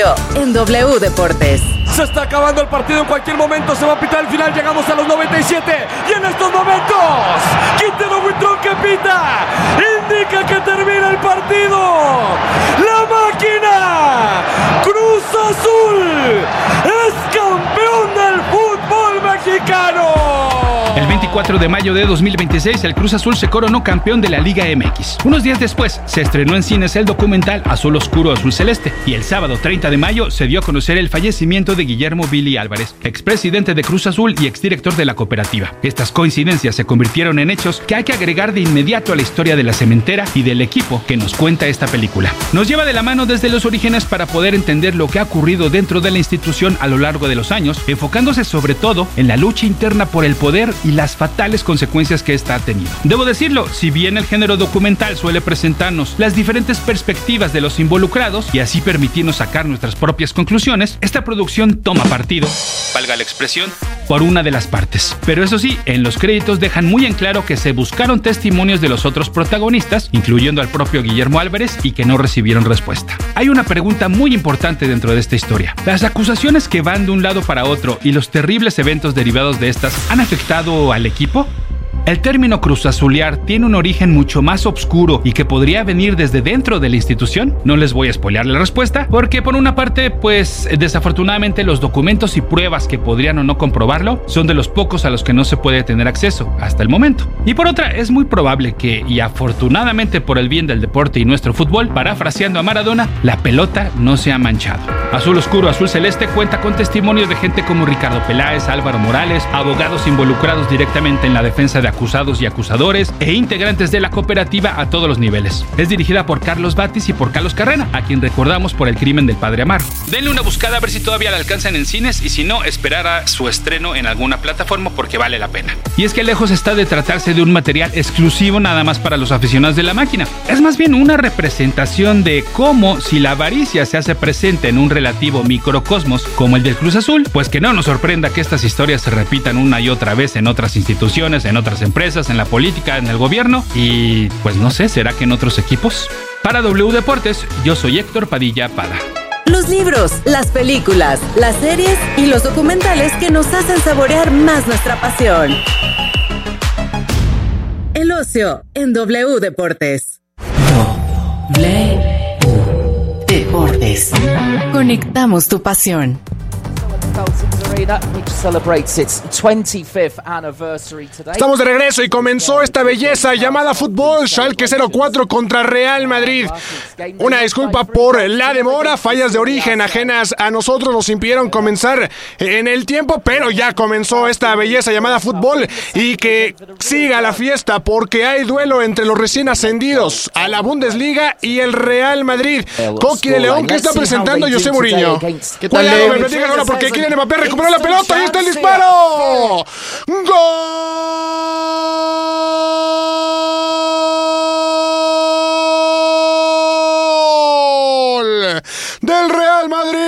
ocio en W Deportes. Se está acabando el partido, en cualquier momento se va a pitar el final, llegamos a los 97 y en estos momentos Quintero Huitrón que pita indica que termina el partido. La máquina Cruz Azul es campeón del fútbol mexicano. El 24 de mayo de 2026, el Cruz Azul se coronó campeón de la Liga MX. Unos días después, se estrenó en cines el documental Azul Oscuro, Azul Celeste. Y el sábado 30 de mayo se dio a conocer el fallecimiento de Guillermo Billy Álvarez, expresidente de Cruz Azul y exdirector de la cooperativa. Estas coincidencias se convirtieron en hechos que hay que agregar de inmediato a la historia de la cementera y del equipo que nos cuenta esta película. Nos lleva de la mano desde los orígenes para poder entender lo que ha ocurrido dentro de la institución a lo largo de los años, enfocándose sobre todo en la lucha interna por el poder y las fatales consecuencias que esta ha tenido. Debo decirlo, si bien el género documental suele presentarnos las diferentes perspectivas de los involucrados y así permitirnos sacar nuestras propias conclusiones, esta producción toma partido, valga la expresión, por una de las partes. Pero eso sí, en los créditos dejan muy en claro que se buscaron testimonios de los otros protagonistas, incluyendo al propio Guillermo Álvarez, y que no recibieron respuesta. Hay una pregunta muy importante dentro de esta historia. ¿Las acusaciones que van de un lado para otro y los terribles eventos derivados de estas han afectado al equipo? El término cruzazulear tiene un origen mucho más oscuro y que podría venir desde dentro de la institución. No les voy a spoilear la respuesta, porque por una parte, pues desafortunadamente los documentos y pruebas que podrían o no comprobarlo son de los pocos a los que no se puede tener acceso hasta el momento. Y por otra, es muy probable que, y afortunadamente por el bien del deporte y nuestro fútbol, parafraseando a Maradona, la pelota no se ha manchado. Azul Oscuro, Azul Celeste cuenta con testimonios de gente como Ricardo Peláez, Álvaro Morales, abogados involucrados directamente en la defensa de acusados y acusadores e integrantes de la cooperativa a todos los niveles. Es dirigida por Carlos Batis y por Carlos Carrera, a quien recordamos por El crimen del padre Amaro. Denle una buscada a ver si todavía la alcanzan en cines y si no, esperar a su estreno en alguna plataforma porque vale la pena. Y es que lejos está de tratarse de un material exclusivo nada más para los aficionados de la máquina. Es más bien una representación de cómo, si la avaricia se hace presente en un relativo microcosmos como el del Cruz Azul, pues que no nos sorprenda que estas historias se repitan una y otra vez en otras instituciones, en otras empresas, en la política, en el gobierno y pues no sé, ¿será que en otros equipos? Para W Deportes, yo soy Héctor Padilla Pada. Los libros, las películas, las series y los documentales que nos hacen saborear más nuestra pasión. El ocio en W Deportes. W Deportes. Conectamos tu pasión. Estamos de regreso y comenzó esta belleza llamada fútbol. Schalke 04 contra Real Madrid. Una disculpa por la demora, fallas de origen ajenas a nosotros nos impidieron comenzar en el tiempo, pero ya comenzó esta belleza llamada fútbol y que siga la fiesta porque hay duelo entre los recién ascendidos a la Bundesliga y el Real Madrid. Coqui de León, ¿qué está presentando José Mourinho? ¿Qué tal? Me platicas ahora porque Kylian Mbappé recuperó la pelota y está el disparo. ¡Gol del Real Madrid!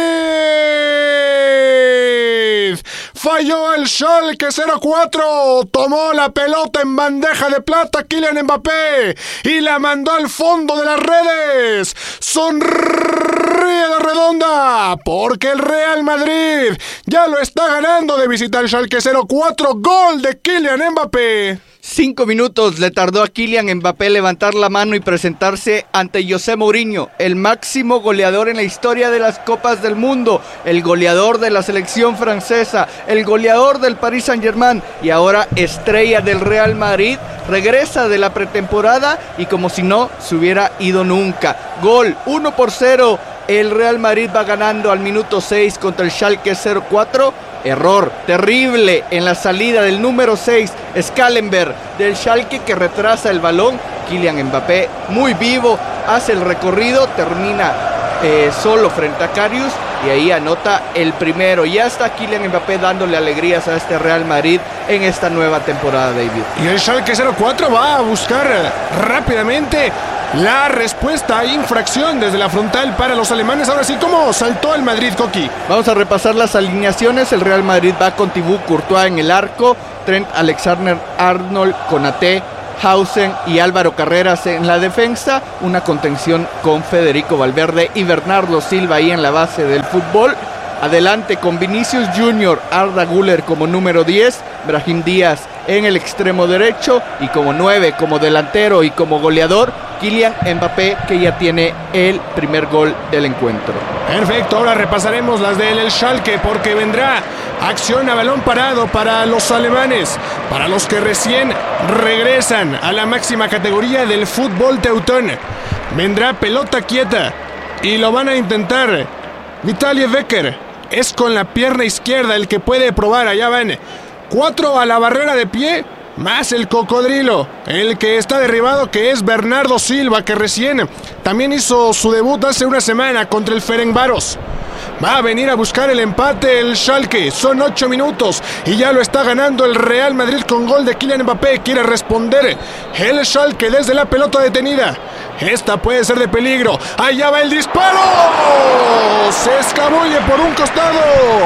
Falló el Schalke 04, tomó la pelota en bandeja de plata Kylian Mbappé y la mandó al fondo de las redes. Sonríe de redonda porque el Real Madrid ya lo está ganando de visita al Schalke 04. Gol de Kylian Mbappé. 5 minutos le tardó a Kylian Mbappé levantar la mano y presentarse ante José Mourinho, el máximo goleador en la historia de las Copas del Mundo, el goleador de la selección francesa, el goleador del Paris Saint-Germain y ahora estrella del Real Madrid. Regresa de la pretemporada y como si no se hubiera ido nunca. Gol 1-0. El Real Madrid va ganando al minuto 6 contra el Schalke 04. Error terrible en la salida del número 6, Schallenberg, del Schalke, que retrasa el balón. Kylian Mbappé, muy vivo, hace el recorrido, termina solo frente a Karius y ahí anota el primero. Ya está Kylian Mbappé dándole alegrías a este Real Madrid en esta nueva temporada, David. Y el Schalke 04 va a buscar rápidamente la respuesta a infracción desde la frontal para los alemanes. Ahora sí, ¿cómo saltó el Madrid, Coqui? Vamos a repasar las alineaciones. El Real Madrid va con Thibaut Courtois en el arco, Trent Alexander-Arnold, Konaté, Hausen y Álvaro Carreras en la defensa, una contención con Federico Valverde y Bernardo Silva ahí en la base del fútbol. Adelante con Vinicius Junior, Arda Güler como número 10, Brahim Díaz en el extremo derecho y como 9, como delantero y como goleador, Kylian Mbappé, que ya tiene el primer gol del encuentro. Perfecto, ahora repasaremos las del Schalke porque vendrá acción a balón parado para los alemanes, para los que recién regresan a la máxima categoría del fútbol teutón. Vendrá pelota quieta y lo van a intentar. Vitaly Becker es con la pierna izquierda el que puede probar. Allá van 4 a la barrera de pie, más el cocodrilo, el que está derribado, que es Bernardo Silva, que recién también hizo su debut hace una semana contra el Ferencváros. Va a venir a buscar el empate el Schalke. Son 8 minutos y ya lo está ganando el Real Madrid con gol de Kylian Mbappé. Quiere responder el Schalke desde la pelota detenida. Esta puede ser de peligro. Allá va el disparo. Se escabulle por un costado.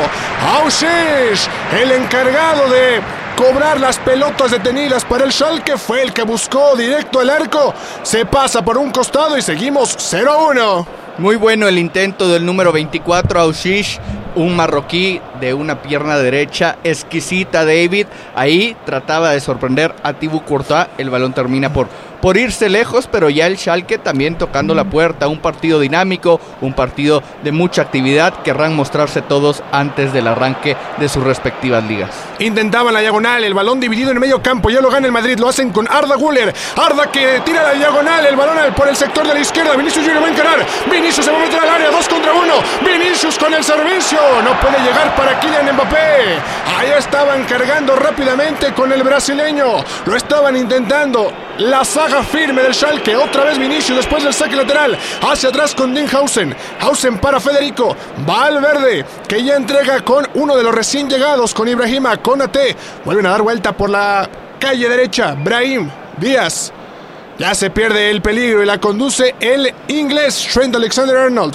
Ausish, el encargado de cobrar las pelotas detenidas para el Schalke, fue el que buscó directo al arco. Se pasa por un costado y seguimos 0-1. Muy bueno el intento del número 24, Ausish, un marroquí de una pierna derecha exquisita, David. Ahí trataba de sorprender a Thibaut Courtois. El balón termina por irse lejos, pero ya el Schalke también tocando la puerta. Un partido dinámico, un partido de mucha actividad. Querrán mostrarse todos antes del arranque de sus respectivas ligas. Intentaban la diagonal, el balón dividido en medio campo. Ya lo gana el Madrid, lo hacen con Arda Güler. Arda que tira la diagonal, el balón por el sector de la izquierda. Vinicius Junior va a encarar. Vinicius se va a meter al área, 2 contra 1. Vinicius con el servicio. No puede llegar para Kylian Mbappé. Ahí estaban cargando rápidamente con el brasileño. Lo estaban intentando. La saga firme del Schalke. Otra vez Vinicius después del saque lateral. Hacia atrás con Dean Hausen. Hausen para Federico Valverde, que ya entrega con uno de los recién llegados, con Ibrahima Konaté. Vuelven a dar vuelta por la calle derecha. Brahim Díaz. Ya se pierde el peligro y la conduce el inglés Trent Alexander-Arnold.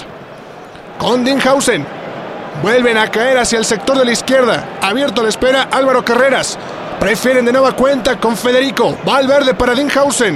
Con Dean Hausen. Vuelven a caer hacia el sector de la izquierda. Abierto la espera Álvaro Carreras. Prefieren de nueva cuenta con Federico Valverde para Dean Hausen.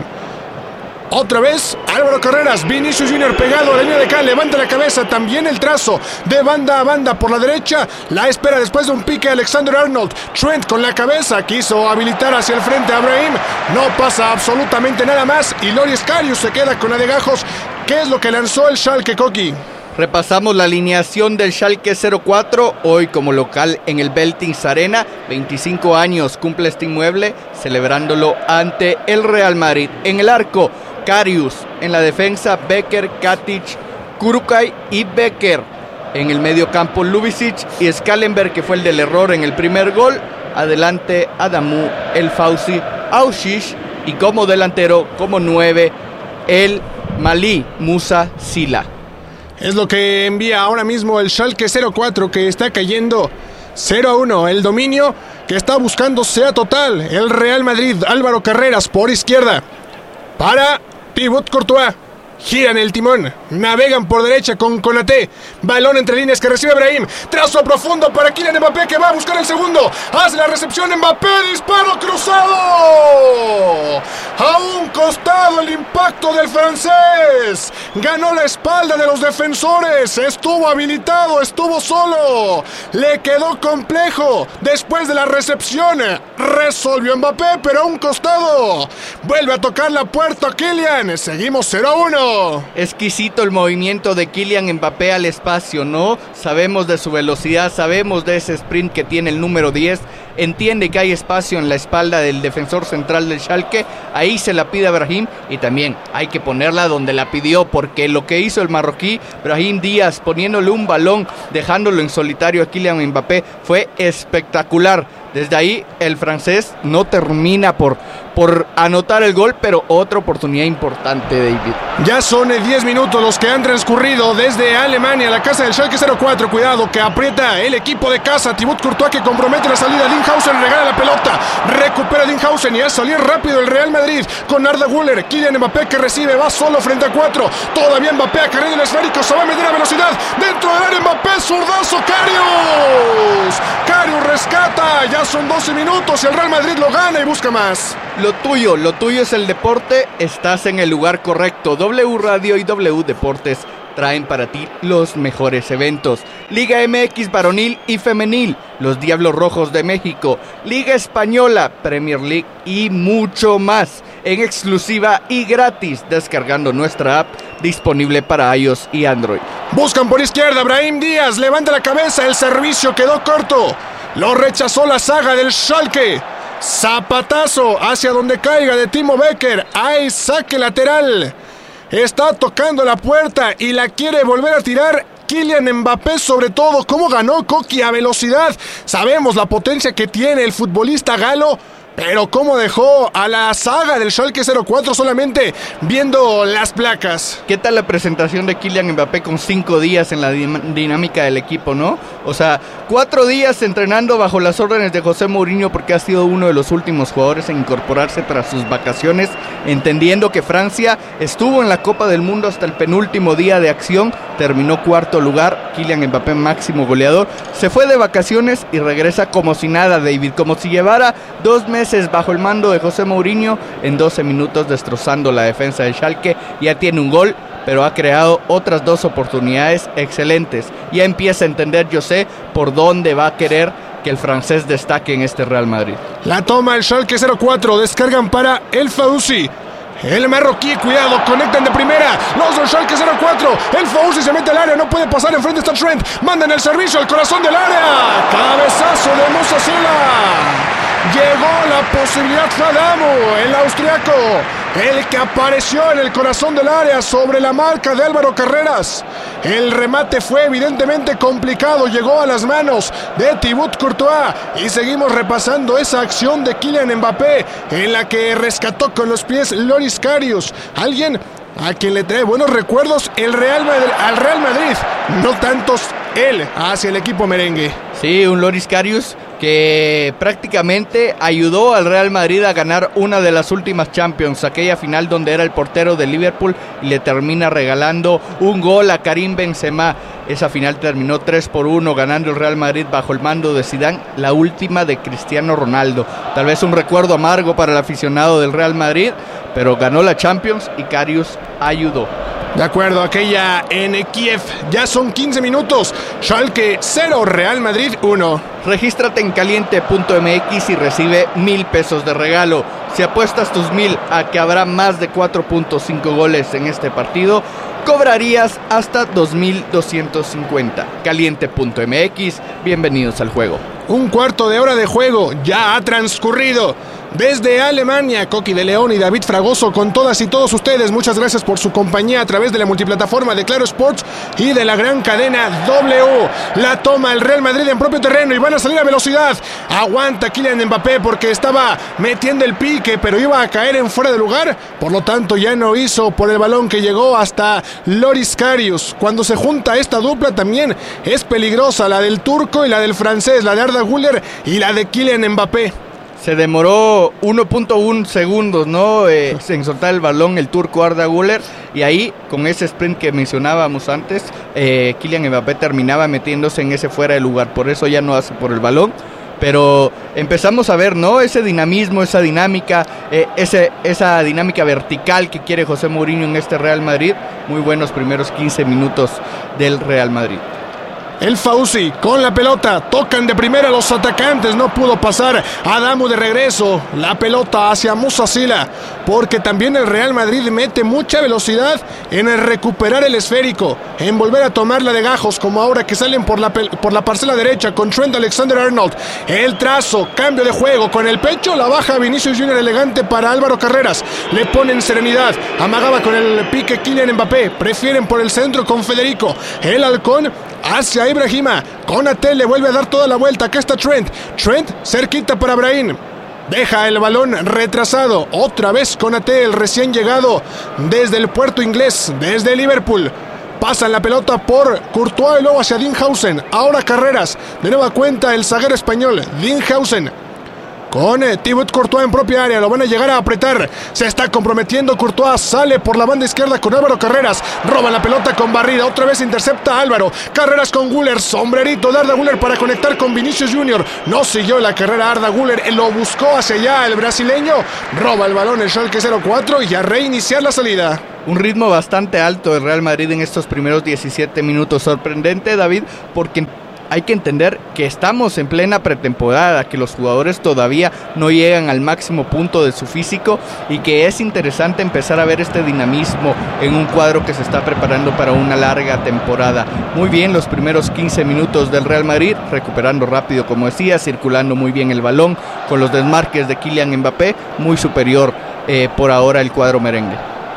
Otra vez Álvaro Carreras. Vinicius Junior pegado a la línea de cal. Levanta la cabeza. También el trazo de banda a banda por la derecha. La espera después de un pique Alexander-Arnold. Trent con la cabeza. Quiso habilitar hacia el frente a Brahim. No pasa absolutamente nada más. Y Loris Karius se queda con la de Gajos. ¿Qué es lo que lanzó el Schalke, Coqui? Repasamos la alineación del Schalke 04, hoy como local en el Veltins Arena. 25 años cumple este inmueble, celebrándolo ante el Real Madrid. En el arco, Karius. En la defensa, Becker, Katic, Kurukai y Becker. En el medio campo, Lubicic y Schallenberg, que fue el del error en el primer gol. Adelante, Adamu, El Fauci, Ausish. Y como delantero, como 9, el malí Musa Sila. Es lo que envía ahora mismo el Schalke 04, que está cayendo 0-1. El dominio que está buscando sea total. El Real Madrid, Álvaro Carreras por izquierda. Para Thibaut Courtois. Giran el timón, navegan por derecha con Konaté. Balón entre líneas que recibe Brahim. Trazo profundo para Kylian Mbappé, que va a buscar el segundo. Hace la recepción Mbappé, disparo cruzado. A un costado el impacto del francés. Ganó la espalda de los defensores. Estuvo habilitado, estuvo solo. Le quedó complejo. Después de la recepción resolvió Mbappé, pero a un costado. Vuelve a tocar la puerta Kylian. Seguimos 0-1. Exquisito el movimiento de Kylian Mbappé al espacio, ¿no? Sabemos de su velocidad, sabemos de ese sprint que tiene el número 10. Entiende que hay espacio en la espalda del defensor central del Schalke. Ahí se la pide a Brahim y también hay que ponerla donde la pidió, porque lo que hizo el marroquí Brahim Díaz poniéndole un balón, dejándolo en solitario a Kylian Mbappé, fue espectacular. Desde ahí el francés no termina por anotar el gol, pero otra oportunidad importante, David. Ya son 10 minutos los que han transcurrido desde Alemania, la casa del Schalke 04. Cuidado que aprieta el equipo de casa. Thibaut Courtois, que compromete la salida. Dean Hausen regala la pelota. Recupera Dean Hausen y a salir rápido el Real Madrid con Arda Güler. Kylian Mbappé, que recibe, va solo frente a 4. Todavía Mbappé a carrera del esférico. Se va a meter a velocidad dentro del área. Mbappé, zurdazo. Karius Karius rescata. Ya son 12 minutos y el Real Madrid lo gana y busca más. Lo tuyo es el deporte. Estás en el lugar correcto. W Radio y W Deportes traen para ti los mejores eventos. Liga MX varonil y femenil, los Diablos Rojos de México, Liga Española, Premier League y mucho más en exclusiva y gratis descargando nuestra app disponible para iOS y Android. Buscan por izquierda, Brahim Díaz levanta la cabeza, el servicio quedó corto. Lo rechazó la saga del Schalke. Zapatazo hacia donde caiga de Timo Becker. Hay saque lateral. Está tocando la puerta y la quiere volver a tirar Kylian Mbappé, sobre todo. ¿Cómo ganó Coqui a velocidad? Sabemos la potencia que tiene el futbolista galo, pero cómo dejó a la saga del Schalke 04 solamente viendo las placas. ¿Qué tal la presentación de Kylian Mbappé con 5 días en la dinámica del equipo, no? O sea, 4 días entrenando bajo las órdenes de José Mourinho, porque ha sido uno de los últimos jugadores en incorporarse tras sus vacaciones, entendiendo que Francia estuvo en la Copa del Mundo hasta el penúltimo día de acción, terminó 4º lugar, Kylian Mbappé máximo goleador, se fue de vacaciones y regresa como si nada, David, como si llevara 2 meses bajo el mando de José Mourinho, en 12 minutos destrozando la defensa del Schalke. Ya tiene un gol, pero ha creado otras 2 oportunidades excelentes. Ya empieza a entender José por dónde va a querer que el francés destaque en este Real Madrid. La toma el Schalke 04, descargan para El Faouzi. El marroquí, cuidado, conectan de primera. Los del Schalke 04. El Faouzi se mete al área, no puede pasar, enfrente está Trent. Mandan el servicio al corazón del área. Cabezazo de Moussa Sila. Llegó la posibilidad Adamo, el austriaco, el que apareció en el corazón del área sobre la marca de Álvaro Carreras. El remate fue evidentemente complicado, llegó a las manos de Thibaut Courtois y seguimos repasando esa acción de Kylian Mbappé en la que rescató con los pies Loris Karius, alguien a quien le trae buenos recuerdos al Real Madrid, no tantos él hacia el equipo merengue. Sí, un Loris Karius que prácticamente ayudó al Real Madrid a ganar una de las últimas Champions, aquella final donde era el portero de Liverpool y le termina regalando un gol a Karim Benzema. Esa final terminó 3-1 ganando el Real Madrid bajo el mando de Zidane, la última de Cristiano Ronaldo. Tal vez un recuerdo amargo para el aficionado del Real Madrid, pero ganó la Champions y Karius ayudó. De acuerdo, aquella en Kiev. Ya son 15 minutos. Schalke 0, Real Madrid 1. Regístrate en caliente.mx y recibe 1,000 pesos de regalo. Si apuestas tus 1,000 a que habrá más de 4.5 goles en este partido, cobrarías hasta 2,250. Caliente.mx, bienvenidos al juego. Un cuarto de hora de juego ya ha transcurrido. Desde Alemania, Coqui de León y David Fragoso con todas y todos ustedes. Muchas gracias por su compañía a través de la multiplataforma de Claro Sports y de la gran cadena W. La toma el Real Madrid en propio terreno y van a salir a velocidad. Aguanta Kylian Mbappé porque estaba metiendo el pique, pero iba a caer en fuera de lugar. Por lo tanto, ya no hizo por el balón que llegó hasta Loris Karius. Cuando se junta esta dupla también es peligrosa, la del turco y la del francés, la de Arda Güler y la de Kylian Mbappé. Se demoró 1.1 segundos, ¿no? En soltar el balón el turco Arda Güler, y ahí con ese sprint que mencionábamos antes, Kylian Mbappé terminaba metiéndose en ese fuera de lugar, por eso ya no hace por el balón. Pero empezamos a ver, ¿no? Ese dinamismo, esa dinámica, esa dinámica vertical que quiere José Mourinho en este Real Madrid. Muy buenos primeros 15 minutos del Real Madrid. El Faouzi con la pelota, tocan de primera los atacantes, no pudo pasar Adamo de regreso, la pelota hacia Moussa Sila, porque también el Real Madrid mete mucha velocidad en el recuperar el esférico, en volver a tomarla de gajos, como ahora que salen por la parcela derecha con Trent Alexander-Arnold, el trazo, cambio de juego, con el pecho, la baja Vinicius Junior elegante para Álvaro Carreras, le ponen serenidad, amagaba con el pique Kylian Mbappé, prefieren por el centro con Federico, el halcón hacia Ibrahima, Konaté le vuelve a dar toda la vuelta, acá está Trent cerquita para Brahim, deja el balón retrasado, otra vez Konaté, el recién llegado desde el puerto inglés, desde Liverpool, pasan la pelota por Courtois y luego hacia Dinghausen, ahora Carreras, de nueva cuenta el zaguero español, Dinghausen, con Thibaut Courtois en propia área, lo van a llegar a apretar, se está comprometiendo Courtois, sale por la banda izquierda con Álvaro Carreras, roba la pelota con barrida, otra vez intercepta Álvaro, Carreras con Güler, sombrerito de Arda Güler para conectar con Vinicius Junior, no siguió la carrera Arda Güler, lo buscó hacia allá el brasileño, roba el balón el Schalke 04 y a reiniciar la salida. Un ritmo bastante alto del Real Madrid en estos primeros 17 minutos, sorprendente David, porque hay que entender que estamos en plena pretemporada, que los jugadores todavía no llegan al máximo punto de su físico y que es interesante empezar a ver este dinamismo en un cuadro que se está preparando para una larga temporada. Muy bien los primeros 15 minutos del Real Madrid, recuperando rápido como decía, circulando muy bien el balón, con los desmarques de Kylian Mbappé, muy superior por ahora el cuadro merengue.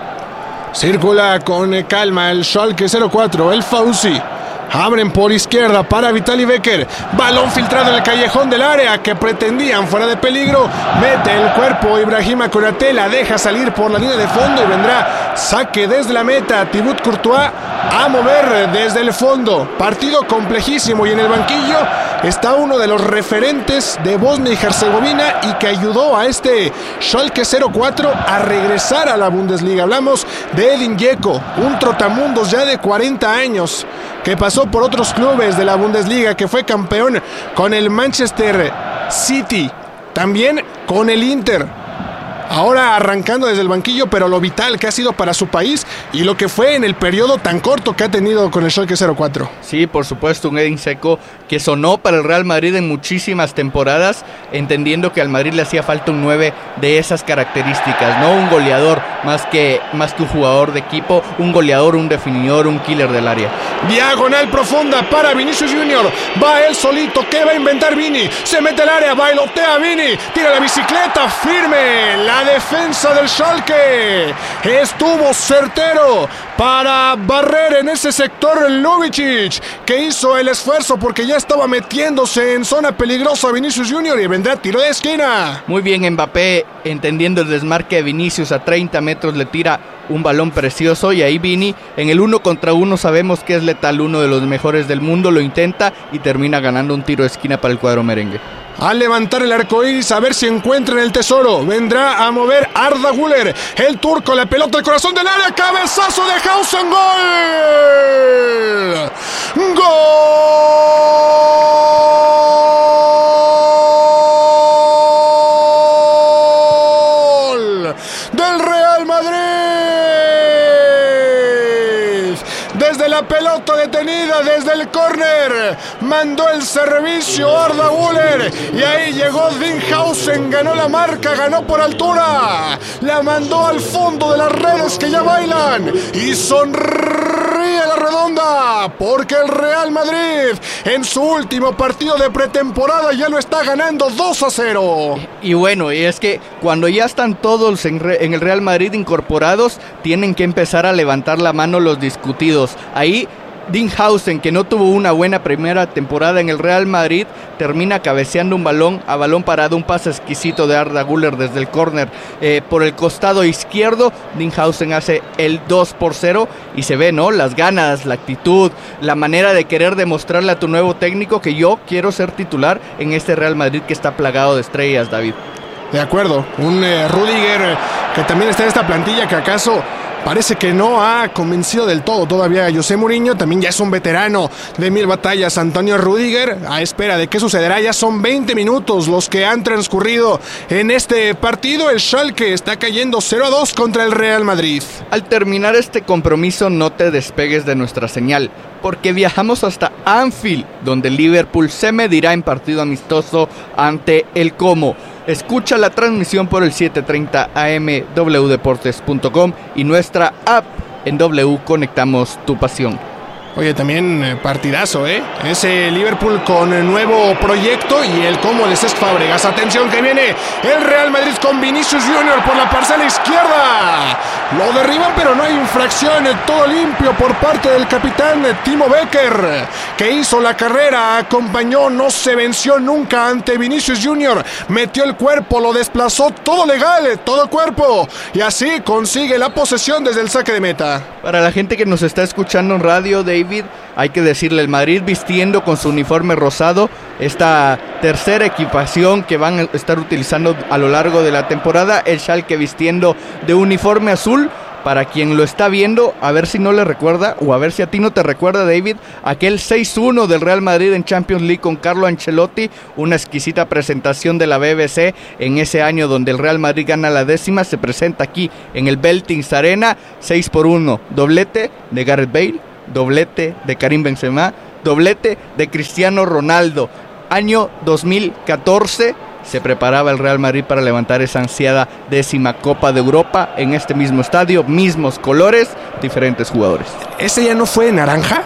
Circula con calma el Schalke 04, el Fauzi. Abren por izquierda para Vitali Becker. Balón filtrado en el callejón del área que pretendían fuera de peligro. Mete el cuerpo Ibrahima Konaté, la deja salir por la línea de fondo y vendrá saque desde la meta. Thibaut Courtois a mover desde el fondo. Partido complejísimo y en el banquillo está uno de los referentes de Bosnia y Herzegovina y que ayudó a este Schalke 04 a regresar a la Bundesliga. Hablamos de Edin Dzeko, un trotamundos ya de 40 años que pasó por otros clubes de la Bundesliga, que fue campeón con el Manchester City, también con el Inter. Ahora arrancando desde el banquillo, pero lo vital que ha sido para su país y lo que fue en el periodo tan corto que ha tenido con el Schalke 04. Sí, por supuesto, un Edin Dzeko que sonó para el Real Madrid en muchísimas temporadas, entendiendo que al Madrid le hacía falta un 9 de esas características, ¿no? Un goleador más que un jugador de equipo, un goleador, un definidor, un killer del área. Diagonal profunda para Vinicius Junior, va él solito, ¿qué va a inventar Vini? Se mete al área, bailotea Vini, tira la bicicleta, firme, la defensa del Schalke estuvo certero para barrer en ese sector Ljubicic, que hizo el esfuerzo porque ya estaba metiéndose en zona peligrosa Vinicius Junior y vendrá tiro de esquina. Muy bien Mbappé, entendiendo el desmarque de Vinicius, a 30 metros le tira un balón precioso y ahí Vini en el 1 contra 1 sabemos que es letal, uno de los mejores del mundo, lo intenta y termina ganando un tiro de esquina para el cuadro merengue. Al levantar el arco iris a ver si encuentran el tesoro, vendrá a mover Arda Güler, el turco, la pelota al corazón del área, cabezazo de Hausen, gol del Real Madrid. Desde la pelota detenida, desde el córner, mandó el servicio Arda Güler y ahí llegó Dinghausen, ganó la marca, ganó por altura, la mandó al fondo de las redes que ya bailan y sonríe la redonda porque el Real Madrid en su último partido de pretemporada ya lo está ganando 2-0. Y bueno, y es que cuando ya están todos en el Real Madrid incorporados, tienen que empezar a levantar la mano los discutidos. Ahí Dinghausen, que no tuvo una buena primera temporada en el Real Madrid, termina cabeceando un balón a balón parado, un pase exquisito de Arda Güler desde el córner por el costado izquierdo. Dinghausen hace el 2-0 y se ve, ¿no? Las ganas, la actitud, la manera de querer demostrarle a tu nuevo técnico que yo quiero ser titular en este Real Madrid que está plagado de estrellas, David. De acuerdo, un Rudiger que también está en esta plantilla que acaso parece que no ha convencido del todo todavía a José Mourinho. También ya es un veterano de 1000 batallas Antonio Rudiger, a espera de qué sucederá. Ya son 20 minutos los que han transcurrido en este partido. El Schalke está cayendo 0-2 contra el Real Madrid. Al terminar este compromiso no te despegues de nuestra señal, porque viajamos hasta Anfield, donde Liverpool se medirá en partido amistoso ante el Como. Escucha la transmisión por el 7:30 AM wdeportes.com y nuestra app en W Conectamos tu pasión. Oye, también partidazo, ese Liverpool con nuevo proyecto y el Como de Cesc Fábregas. Atención que viene el Real Madrid con Vinicius Junior por la parcela izquierda. Lo derriban, pero no hay infracción. Todo limpio por parte del capitán Timo Becker, que hizo la carrera, acompañó, no se venció nunca ante Vinicius Junior. Metió el cuerpo, lo desplazó, todo legal, todo cuerpo. Y así consigue la posesión desde el saque de meta. Para la gente que nos está escuchando en radio de David, hay que decirle, el Madrid vistiendo con su uniforme rosado, esta tercera equipación que van a estar utilizando a lo largo de la temporada, el Schalke vistiendo de uniforme azul. Para quien lo está viendo, a ver si no le recuerda, o a ver si a ti no te recuerda, David, aquel 6-1 del Real Madrid en Champions League con Carlo Ancelotti, una exquisita presentación de la BBC en ese año donde el Real Madrid gana la 10ª, se presenta aquí en el Veltins Arena, 6-1, doblete de Gareth Bale, doblete de Karim Benzema, doblete de Cristiano Ronaldo. Año 2014, se preparaba el Real Madrid para levantar esa ansiada 10ª Copa de Europa en este mismo estadio, mismos colores, diferentes jugadores. ¿Ese ya no fue de naranja?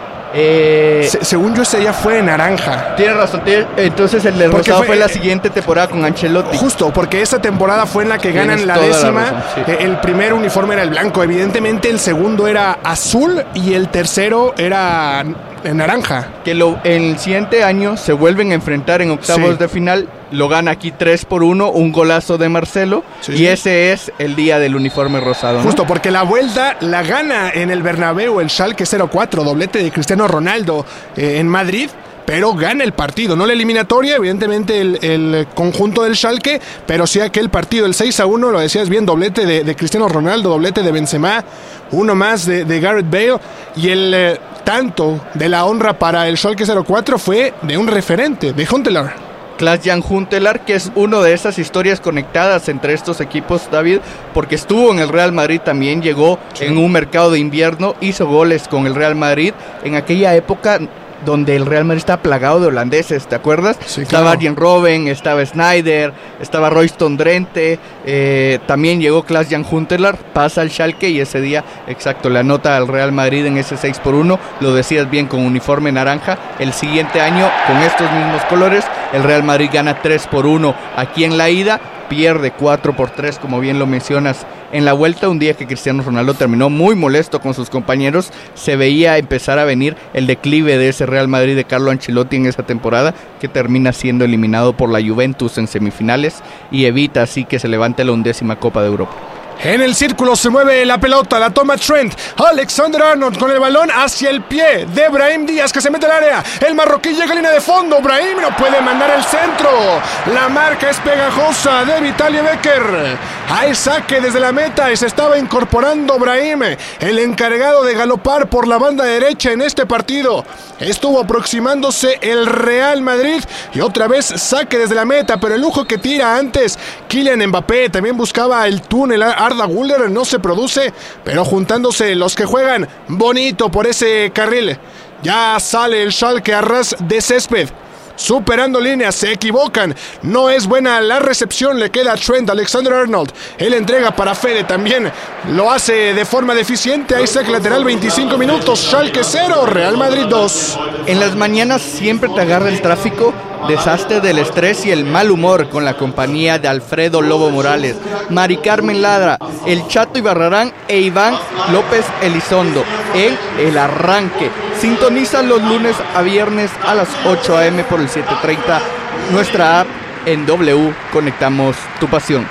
Según yo, ese ya fue de naranja. Tienes razón, entonces el de rosado fue la siguiente temporada con Ancelotti. Justo, porque esa temporada fue en la que ganan la 10ª. Sí. El primer uniforme era el blanco, evidentemente el segundo era azul y el tercero era en naranja. Que en el siguiente año se vuelven a enfrentar en octavos de final. Lo gana aquí 3-1, un golazo de Marcelo, y ese es el día del uniforme rosado, ¿no? Justo, porque la vuelta la gana en el Bernabéu el Schalke 0-4, doblete de Cristiano Ronaldo en Madrid, pero gana el partido, no la eliminatoria, evidentemente el conjunto del Schalke, pero sí aquel partido, el 6-1, lo decías bien, doblete de Cristiano Ronaldo, doblete de Benzema, uno más de Gareth Bale, y el tanto de la honra para el Schalke 0-4 fue de un referente, de Huntelaar. Klaas-Jan Huntelaar, que es una de esas historias conectadas entre estos equipos, David, porque estuvo en el Real Madrid también, llegó en un mercado de invierno, hizo goles con el Real Madrid en aquella época donde el Real Madrid estaba plagado de holandeses, ¿te acuerdas? Sí, estaba Arjen Robben, estaba Sneijder, estaba Royston Drenthe, también llegó Klaas-Jan Huntelaar, pasa al Schalke y ese día, exacto, le anota al Real Madrid en ese 6-1, lo decías bien, con uniforme naranja. El siguiente año, con estos mismos colores, el Real Madrid gana 3-1 aquí en la ida, pierde 4-3, como bien lo mencionas, en la vuelta, un día que Cristiano Ronaldo terminó muy molesto con sus compañeros. Se veía empezar a venir el declive de ese Real Madrid de Carlo Ancelotti en esa temporada, que termina siendo eliminado por la Juventus en semifinales y evita así que se levante la 11ª Copa de Europa. En el círculo se mueve la pelota, la toma Trent, Alexander-Arnold con el balón hacia el pie de Brahim Díaz, que se mete al área, el marroquí llega a línea de fondo, Brahim no puede mandar el centro, la marca es pegajosa de Vitaly Becker, hay saque desde la meta y se estaba incorporando Brahim, el encargado de galopar por la banda derecha en este partido, estuvo aproximándose el Real Madrid y otra vez saque desde la meta, pero el lujo que tira antes Kylian Mbappé, también buscaba el túnel, Arda Güler no se produce, pero juntándose los que juegan bonito por ese carril, ya sale el Schalke a ras de césped, superando líneas, se equivocan, no es buena la recepción, le queda a Trent, Alexander-Arnold, él entrega para Fede, también lo hace de forma deficiente, ahí saque lateral, 25 minutos, Schalke 0, Real Madrid 2. En las mañanas siempre te agarra el tráfico, desastre del estrés y el mal humor con la compañía de Alfredo Lobo Morales, Mari Carmen Ladra, el Chato Ibarrarán e Iván López Elizondo en El Arranque. Sintoniza los lunes a viernes a las 8 a.m. por el 7:30, nuestra app en W, conectamos tu pasión.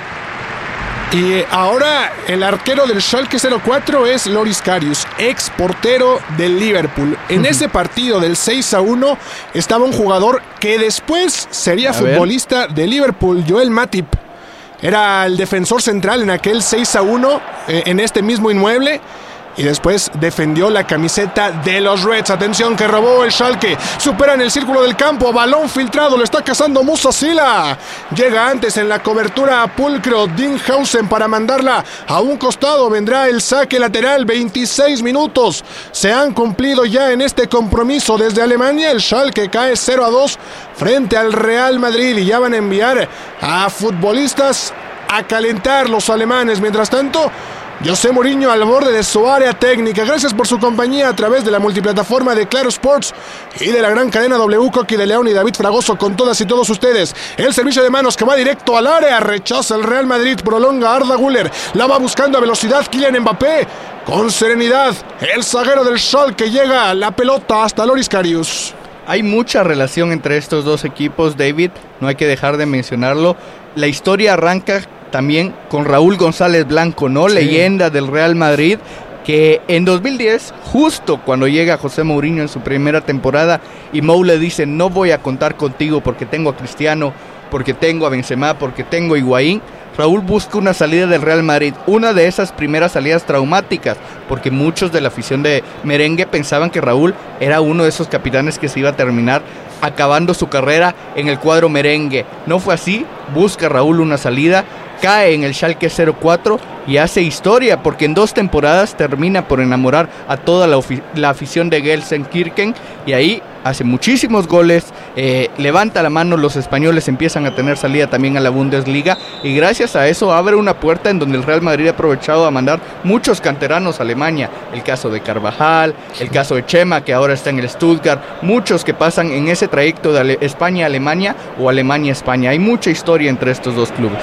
Y ahora el arquero del Schalke 04 es Loris Karius, ex portero del Liverpool. En ese partido del 6-1 estaba un jugador que después sería futbolista de Liverpool, Joel Matip. Era el defensor central en aquel 6-1 en este mismo inmueble. Y después defendió la camiseta de los Reds. Atención que robó el Schalke. Superan el círculo del campo. Balón filtrado. Lo está cazando Musa Sila. Llega antes en la cobertura a Pulcro Dinghausen para mandarla a un costado. Vendrá el saque lateral. 26 minutos. Se han cumplido ya en este compromiso desde Alemania. El Schalke cae 0-2 frente al Real Madrid. Y ya van a enviar a futbolistas a calentar los alemanes. Mientras tanto, José Mourinho al borde de su área técnica. Gracias por su compañía a través de la multiplataforma de Claro Sports y de la gran cadena W. Coqui de León y David Fragoso con todas y todos ustedes. El servicio de manos que va directo al área. Rechaza el Real Madrid. Prolonga Arda Güler. La va buscando a velocidad Kylian Mbappé. Con serenidad. El zaguero del Schalke llega la pelota hasta Loris Karius. Hay mucha relación entre estos dos equipos, David. No hay que dejar de mencionarlo. La historia arranca también con Raúl González Blanco, ¿no? Sí. Leyenda del Real Madrid, que en 2010, justo cuando llega José Mourinho en su primera temporada y Mou le dice no voy a contar contigo porque tengo a Cristiano, porque tengo a Benzema, porque tengo a Higuaín, Raúl busca una salida del Real Madrid, una de esas primeras salidas traumáticas, porque muchos de la afición de merengue pensaban que Raúl era uno de esos capitanes que se iba a terminar acabando su carrera en el cuadro merengue. No fue así, busca Raúl una salida, cae en el Schalke 04 y hace historia porque en 2 temporadas termina por enamorar a toda la afición de Gelsenkirchen y ahí hace muchísimos goles, levanta la mano, los españoles empiezan a tener salida también a la Bundesliga y gracias a eso abre una puerta en donde el Real Madrid ha aprovechado a mandar muchos canteranos a Alemania, el caso de Carvajal, el caso de Chema que ahora está en el Stuttgart, muchos que pasan en ese trayecto de España a Alemania o Alemania a España, hay mucha historia entre estos dos clubes.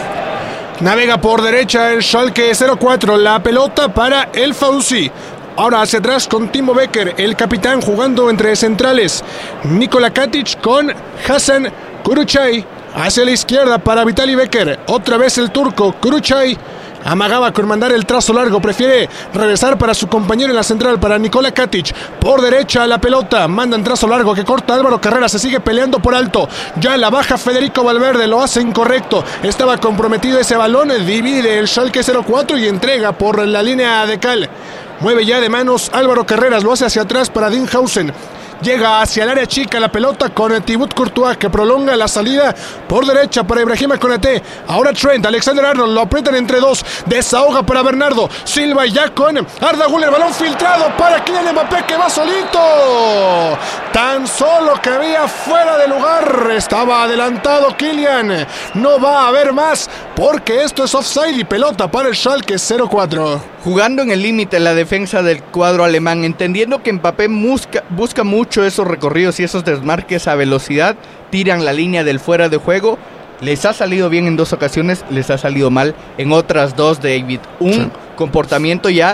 Navega por derecha el Schalke 04, la pelota para el Fauzi. Ahora hacia atrás con Timo Becker, el capitán jugando entre centrales. Nikola Katic con Hasan Kurucay. Hacia la izquierda para Vitali Becker. Otra vez el turco Kurucay. Amagaba con mandar el trazo largo, prefiere regresar para su compañero en la central, para Nikola Katic. Por derecha la pelota, mandan trazo largo que corta Álvaro Carreras, se sigue peleando por alto. Ya la baja Federico Valverde, lo hace incorrecto. Estaba comprometido ese balón, divide el Schalke 04 y entrega por la línea de cal. Mueve ya de manos Álvaro Carreras, lo hace hacia atrás para Dinhausen. Llega hacia el área chica la pelota con Thibaut Courtois que prolonga la salida por derecha para Ibrahima Konaté. Ahora Trent, Alexander-Arnold lo aprietan entre dos. Desahoga para Bernardo Silva ya con Arda Güler. Balón filtrado para Kylian Mbappé que va solito. Tan solo que había fuera de lugar. Estaba adelantado Kylian. No va a haber más porque esto es offside y pelota para el Schalke 04. Jugando en el límite la defensa del cuadro alemán, entendiendo que Mbappé busca mucho esos recorridos y esos desmarques a velocidad, tiran la línea del fuera de juego. Les ha salido bien en 2 ocasiones, les ha salido mal en otras 2, David. Un comportamiento ya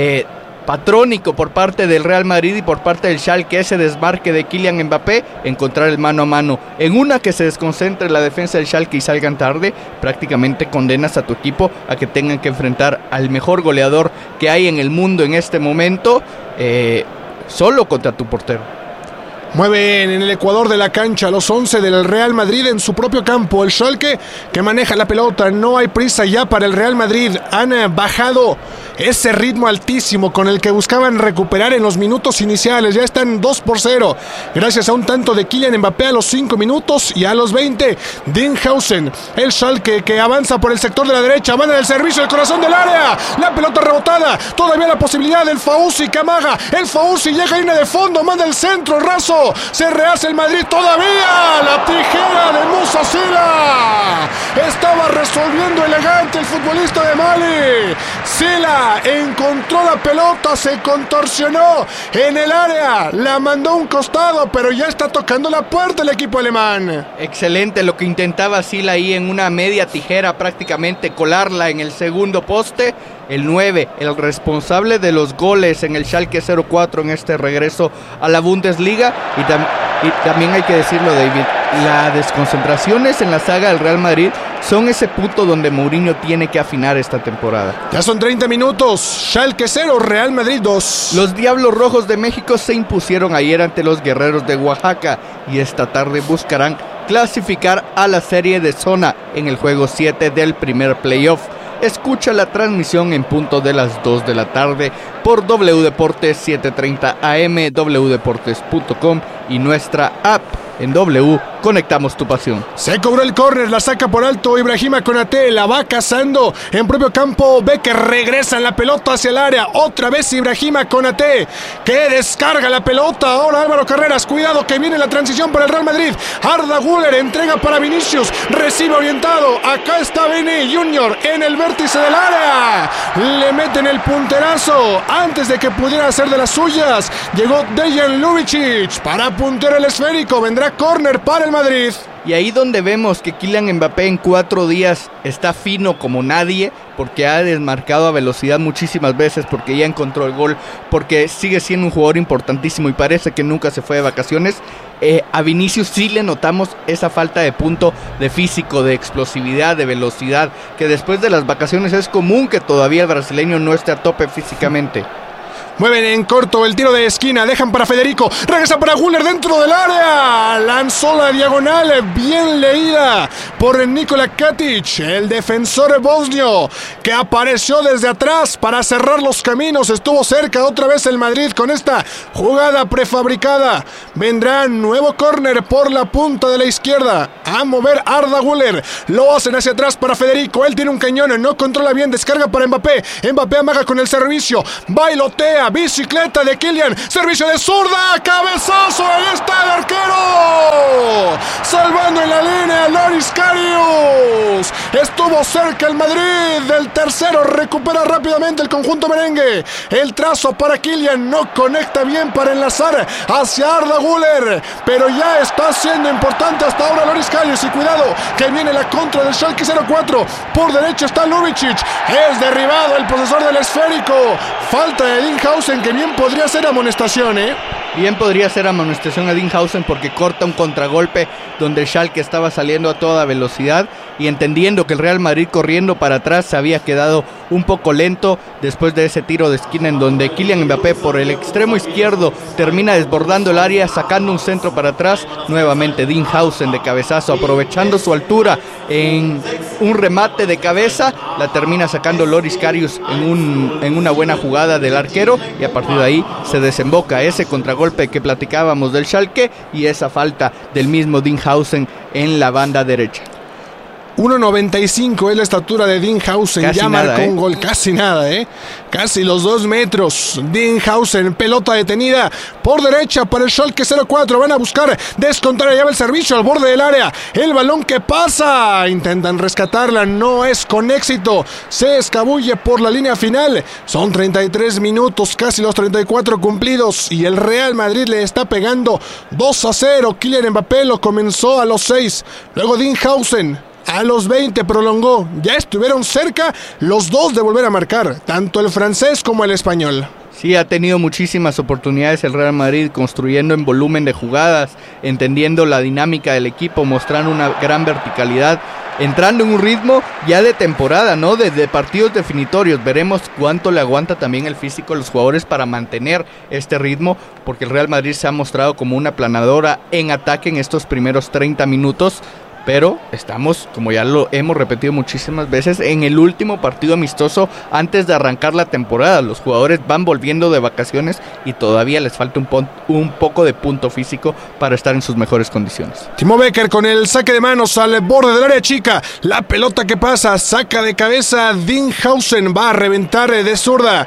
patrónico por parte del Real Madrid y por parte del Schalke, ese desmarque de Kylian Mbappé, encontrar el mano a mano. En una que se desconcentre la defensa del Schalke y salgan tarde, prácticamente condenas a tu equipo a que tengan que enfrentar al mejor goleador que hay en el mundo en este momento, solo contra tu portero. Mueven en el ecuador de la cancha los 11 del Real Madrid en su propio campo. El Schalke que maneja la pelota, no hay prisa ya para el Real Madrid. Han bajado ese ritmo altísimo con el que buscaban recuperar en los minutos iniciales. Ya están 2-0 gracias a un tanto de Kylian Mbappé a los 5 minutos y a los 20 Dinhausen. El Schalke que avanza por el sector de la derecha, manda el servicio al corazón del área. La pelota rebotada, todavía la posibilidad del Fauzi que amaga. El Fauzi llega a línea de fondo, manda el centro raso. Se rehace el Madrid todavía. La tijera de Moussa Sila. Estaba resolviendo elegante el futbolista de Mali. Sila encontró la pelota, se contorsionó en el área, la mandó a un costado, pero ya está tocando la puerta el equipo alemán. Excelente lo que intentaba Sila ahí en una media tijera, prácticamente colarla en el segundo poste. El 9, el responsable de los goles en el Schalke 04 en este regreso a la Bundesliga. Y también hay que decirlo, David, las desconcentraciones en la saga del Real Madrid son ese punto donde Mourinho tiene que afinar esta temporada. Ya son 30 minutos, Schalke 0, Real Madrid 2. Los Diablos Rojos de México se impusieron ayer ante los Guerreros de Oaxaca y esta tarde buscarán clasificar a la serie de zona en el juego 7 del primer playoff. Escucha la transmisión en punto de las 2 de la tarde por W Deportes 730 AM, wdeportes.com y nuestra app. En W, conectamos tu pasión. Se cobró el córner, la saca por alto Ibrahima Konaté, la va cazando en propio campo. Becker regresa en la pelota hacia el área. Otra vez Ibrahima Konaté, que descarga la pelota. Ahora Álvaro Carreras, cuidado que viene la transición para el Real Madrid. Arda Güler entrega para Vinicius, recibe orientado. Acá está Vini Junior en el vértice del área. Le meten el punterazo antes de que pudiera hacer de las suyas. Llegó Dejan Ljubicic para puntear el esférico. Vendrá córner para el Madrid. Y ahí donde vemos que Kylian Mbappé en 4 días está fino como nadie, porque ha desmarcado a velocidad muchísimas veces, porque ya encontró el gol, porque sigue siendo un jugador importantísimo y parece que nunca se fue de vacaciones. A Vinicius sí le notamos esa falta de punto de físico, de explosividad, de velocidad, que después de las vacaciones es común que todavía el brasileño no esté a tope físicamente. Mueven en corto el tiro de esquina, dejan para Federico, regresa para Güler dentro del área, lanzó la diagonal, bien leída por Nikola Katic, el defensor bosnio, que apareció desde atrás para cerrar los caminos. Estuvo cerca otra vez el Madrid con esta jugada prefabricada. Vendrá nuevo córner por la punta de la izquierda, a mover Arda Güler, lo hacen hacia atrás para Federico, él tiene un cañón, no controla bien, descarga para Mbappé, Mbappé amaga con el servicio, bailotea, bicicleta de Kylian, servicio de zurda, cabezazo, ahí está el arquero, salvando en la línea Loris Karius, estuvo cerca el Madrid del tercero, recupera rápidamente el conjunto merengue, el trazo para Kylian, no conecta bien para enlazar hacia Arda Güler, pero ya está siendo importante hasta ahora Loris Karius, y cuidado que viene la contra del Schalke 04, por derecha está Lubicic, es derribado el posesor del esférico, falta de Dinghausen, que bien podría ser amonestación, Bien podría ser amonestación a Dinghausen porque corta un contragolpe donde el Schalke estaba saliendo a toda velocidad y entendiendo que el Real Madrid corriendo para atrás se había quedado un poco lento después de ese tiro de esquina en donde Kylian Mbappé por el extremo izquierdo termina desbordando el área, sacando un centro para atrás. Nuevamente Dinghausen de cabezazo, aprovechando su altura en un remate de cabeza, la termina sacando Loris Karius en una buena jugada del arquero, y a partir de ahí se desemboca ese contragolpe que platicábamos del Schalke y esa falta del mismo Dinghausen en la banda derecha. 1.95 es la estatura de Dinghausen, casi ya nada, marcó un gol, casi nada, casi los 2 metros. Dinghausen, pelota detenida por derecha para el Schalke 04, van a buscar descontar, allá va el servicio al borde del área, el balón que pasa, intentan rescatarla, no es con éxito, se escabulle por la línea final. Son 33 minutos, casi los 34 cumplidos, y el Real Madrid le está pegando 2-0. Kylian Mbappé lo comenzó a los 6, luego Dinghausen a los 20 prolongó, ya estuvieron cerca los dos de volver a marcar, tanto el francés como el español. Sí, ha tenido muchísimas oportunidades el Real Madrid, construyendo en volumen de jugadas, entendiendo la dinámica del equipo, mostrando una gran verticalidad, entrando en un ritmo ya de temporada, ¿no? De partidos definitorios. Veremos cuánto le aguanta también el físico a los jugadores para mantener este ritmo, porque el Real Madrid se ha mostrado como una planadora en ataque en estos primeros 30 minutos. Pero estamos, como ya lo hemos repetido muchísimas veces, en el último partido amistoso antes de arrancar la temporada. Los jugadores van volviendo de vacaciones y todavía les falta un poco de punto físico para estar en sus mejores condiciones. Timo Becker con el saque de manos al borde del área chica. La pelota que pasa, saca de cabeza Dinghausen, va a reventar de zurda.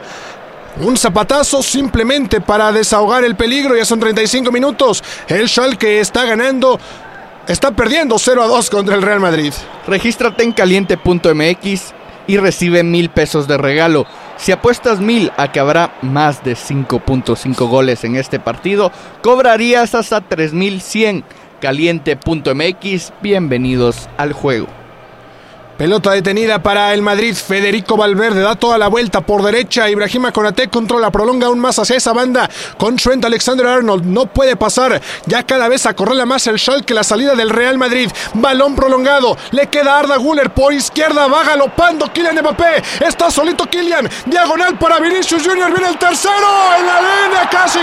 Un zapatazo simplemente para desahogar el peligro. Ya son 35 minutos. El Schalke está ganando. Está perdiendo 0-2 contra el Real Madrid. Regístrate en caliente.mx y recibe 1,000 pesos de regalo. Si apuestas 1,000 a que habrá más de 5.5 goles en este partido, cobrarías hasta 3,100. Caliente.mx, bienvenidos al juego. Pelota detenida para el Madrid, Federico Valverde da toda la vuelta por derecha, Ibrahima Konaté controla, prolonga aún más hacia esa banda con Trent Alexander-Arnold, no puede pasar, ya cada vez acorrala más el Schalke, la salida del Real Madrid, balón prolongado, le queda Arda Güler por izquierda, va galopando Kylian Mbappé, está solito Kylian, diagonal para Vinicius Junior, viene el tercero, en la línea, casi,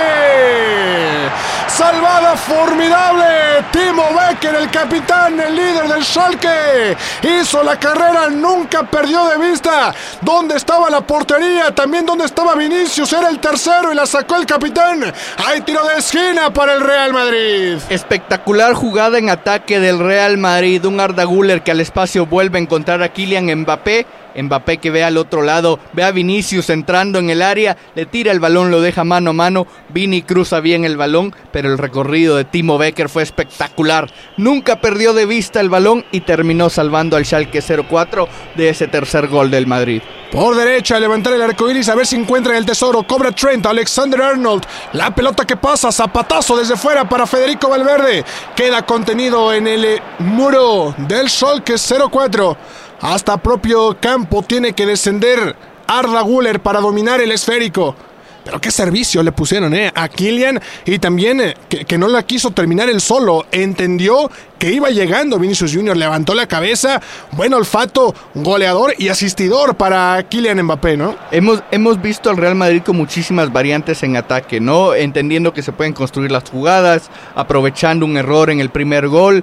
salvada formidable, Timo Becker, el capitán, el líder del Schalke, hizo la carrera, nunca perdió de vista dónde estaba la portería, también dónde estaba Vinicius, era el tercero y la sacó el capitán. Hay tiro de esquina para el Real Madrid. Espectacular jugada en ataque del Real Madrid, un Arda Güler que al espacio vuelve a encontrar a Kylian Mbappé. Mbappé que ve al otro lado, ve a Vinicius entrando en el área, le tira el balón, lo deja mano a mano, Vini cruza bien el balón, pero el recorrido de Timo Becker fue espectacular, nunca perdió de vista el balón y terminó salvando al Schalke 04 de ese tercer gol del Madrid. Por derecha, levantar el arcoíris a ver si encuentra el tesoro, cobra Trent Alexander-Arnold, la pelota que pasa, zapatazo desde fuera para Federico Valverde, queda contenido en el muro del Schalke 04. Hasta propio campo tiene que descender Arda Güler para dominar el esférico. Pero qué servicio le pusieron a Kylian, y también que no la quiso terminar él solo. Entendió que iba llegando Vinicius Junior, levantó la cabeza, buen olfato, goleador y asistidor para Kylian Mbappé, ¿no? Hemos visto al Real Madrid con muchísimas variantes en ataque, ¿no? Entendiendo que se pueden construir las jugadas, aprovechando un error en el primer gol,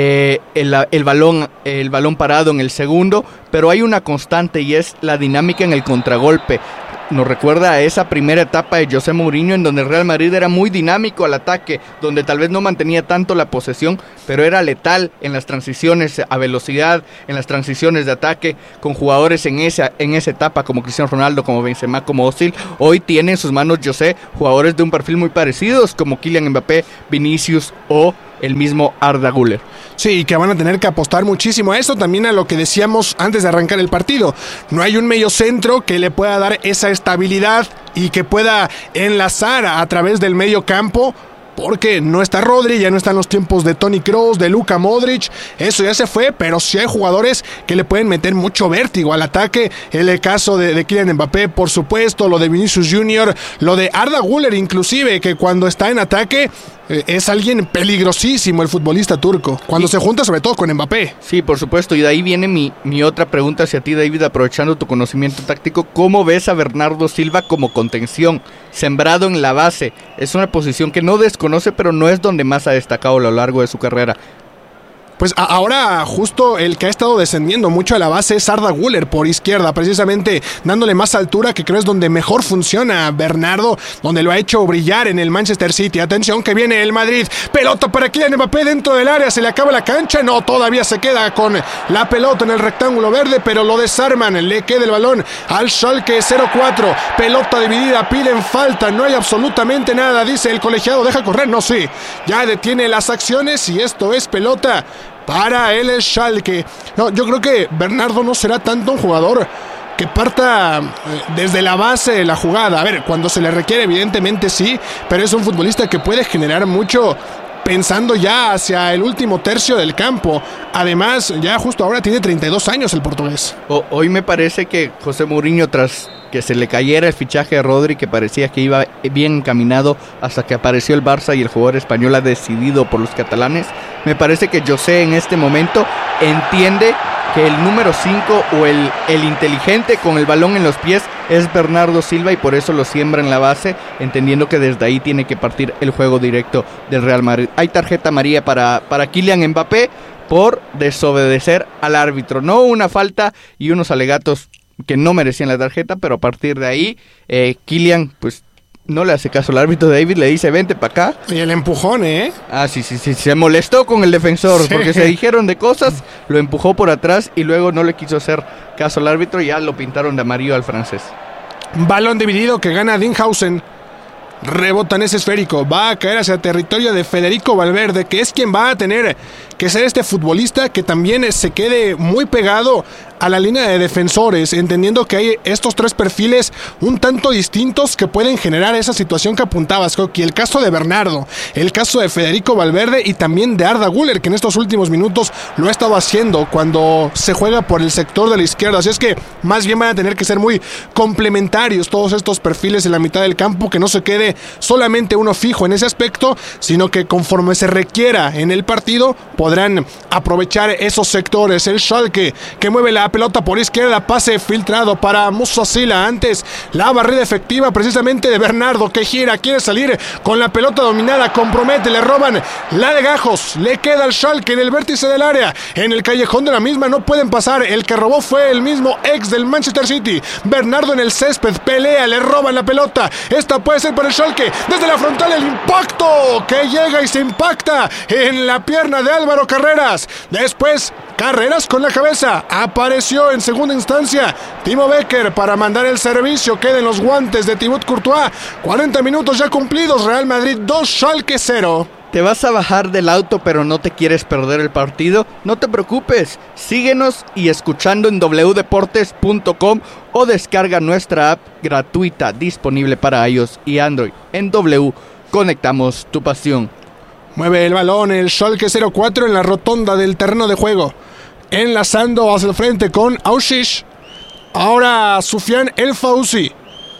el balón parado en el segundo, pero hay una constante y es la dinámica en el contragolpe. Nos recuerda a esa primera etapa de José Mourinho, en donde el Real Madrid era muy dinámico al ataque, donde tal vez no mantenía tanto la posesión, pero era letal en las transiciones a velocidad, en las transiciones de ataque, con jugadores en esa etapa como Cristiano Ronaldo, como Benzema, como Ozil. Hoy tiene en sus manos José jugadores de un perfil muy parecidos, como Kylian Mbappé, Vinicius o el mismo Arda Güler. Sí, que van a tener que apostar muchísimo a eso, también a lo que decíamos antes de arrancar el partido. No hay un mediocentro que le pueda dar esa estabilidad y que pueda enlazar a través del medio campo, porque no está Rodri, ya no están los tiempos de Toni Kroos, de Luka Modric, eso ya se fue, pero sí hay jugadores que le pueden meter mucho vértigo al ataque. El caso de Kylian Mbappé, por supuesto, lo de Vinicius Junior, lo de Arda Güler inclusive, que cuando está en ataque es alguien peligrosísimo el futbolista turco, cuando se junta sobre todo con Mbappé. Sí, por supuesto, y de ahí viene mi otra pregunta hacia ti, David, aprovechando tu conocimiento táctico. ¿Cómo ves a Bernardo Silva como contención, sembrado en la base? Es una posición que no desconoce, pero no es donde más ha destacado a lo largo de su carrera. Pues ahora justo el que ha estado descendiendo mucho a la base es Arda Güler por izquierda, precisamente dándole más altura, que creo es donde mejor funciona Bernardo, donde lo ha hecho brillar en el Manchester City. Atención que viene el Madrid, pelota para Kylian Mbappé dentro del área, se le acaba la cancha, no, todavía se queda con la pelota en el rectángulo verde, pero lo desarman, le queda el balón al Schalke 04, pelota dividida, piden falta, no hay absolutamente nada, dice el colegiado, deja correr, no, sí, ya detiene las acciones y esto es pelota para el Schalke. No, yo creo que Bernardo no será tanto un jugador que parta desde la base de la jugada. A ver, cuando se le requiere evidentemente sí, pero es un futbolista que puede generar mucho pensando ya hacia el último tercio del campo. Además, ya justo ahora tiene 32 años el portugués. Hoy me parece que José Mourinho, tras que se le cayera el fichaje de Rodri, que parecía que iba bien encaminado hasta que apareció el Barça y el jugador español ha decidido por los catalanes, me parece que José en este momento entiende que el número 5 o el inteligente con el balón en los pies es Bernardo Silva, y por eso lo siembra en la base, entendiendo que desde ahí tiene que partir el juego directo del Real Madrid. Hay tarjeta amarilla para Kylian Mbappé por desobedecer al árbitro, no una falta y unos alegatos que no merecían la tarjeta, pero a partir de ahí Kylian pues no le hace caso al árbitro. David le dice vente para acá. Y el empujón, Ah, sí, se molestó con el defensor, sí, porque se dijeron de cosas, lo empujó por atrás y luego no le quiso hacer caso al árbitro y ya lo pintaron de amarillo al francés. Balón dividido que gana Dinhausen. Rebota en ese esférico, va a caer hacia el territorio de Federico Valverde, que es quien va a tener que ser este futbolista que también se quede muy pegado a la línea de defensores, entendiendo que hay estos tres perfiles un tanto distintos que pueden generar esa situación que apuntabas, Coqui. El caso de Bernardo, el caso de Federico Valverde y también de Arda Güler, que en estos últimos minutos lo ha estado haciendo cuando se juega por el sector de la izquierda. Así es que más bien van a tener que ser muy complementarios todos estos perfiles en la mitad del campo, que no se quede solamente uno fijo en ese aspecto, sino que conforme se requiera en el partido podrán aprovechar esos sectores. El Schalke que mueve la pelota por izquierda, pase filtrado para Musa Sila, antes la barrida efectiva precisamente de Bernardo, que gira, quiere salir con la pelota dominada, compromete, le roban la de Gajos, le queda al Schalke en el vértice del área, en el callejón de la misma, no pueden pasar, el que robó fue el mismo ex del Manchester City. Bernardo en el césped, pelea, le roban la pelota, esta puede ser para el Schalke, desde la frontal el impacto que llega y se impacta en la pierna de Álvaro Carreras, después Carreras con la cabeza, apareció en segunda instancia Timo Becker para mandar el servicio, queden los guantes de Thibaut Courtois. 40 minutos ya cumplidos, Real Madrid 2, Schalke 0. ¿Te vas a bajar del auto pero no te quieres perder el partido? No te preocupes, síguenos y escuchando en wdeportes.com o descarga nuestra app gratuita disponible para iOS y Android. En W, conectamos tu pasión. Mueve el balón el Schalke 04 en la rotonda del terreno de juego, enlazando hacia el frente con Aušić. Ahora Soufiane El Fawzi.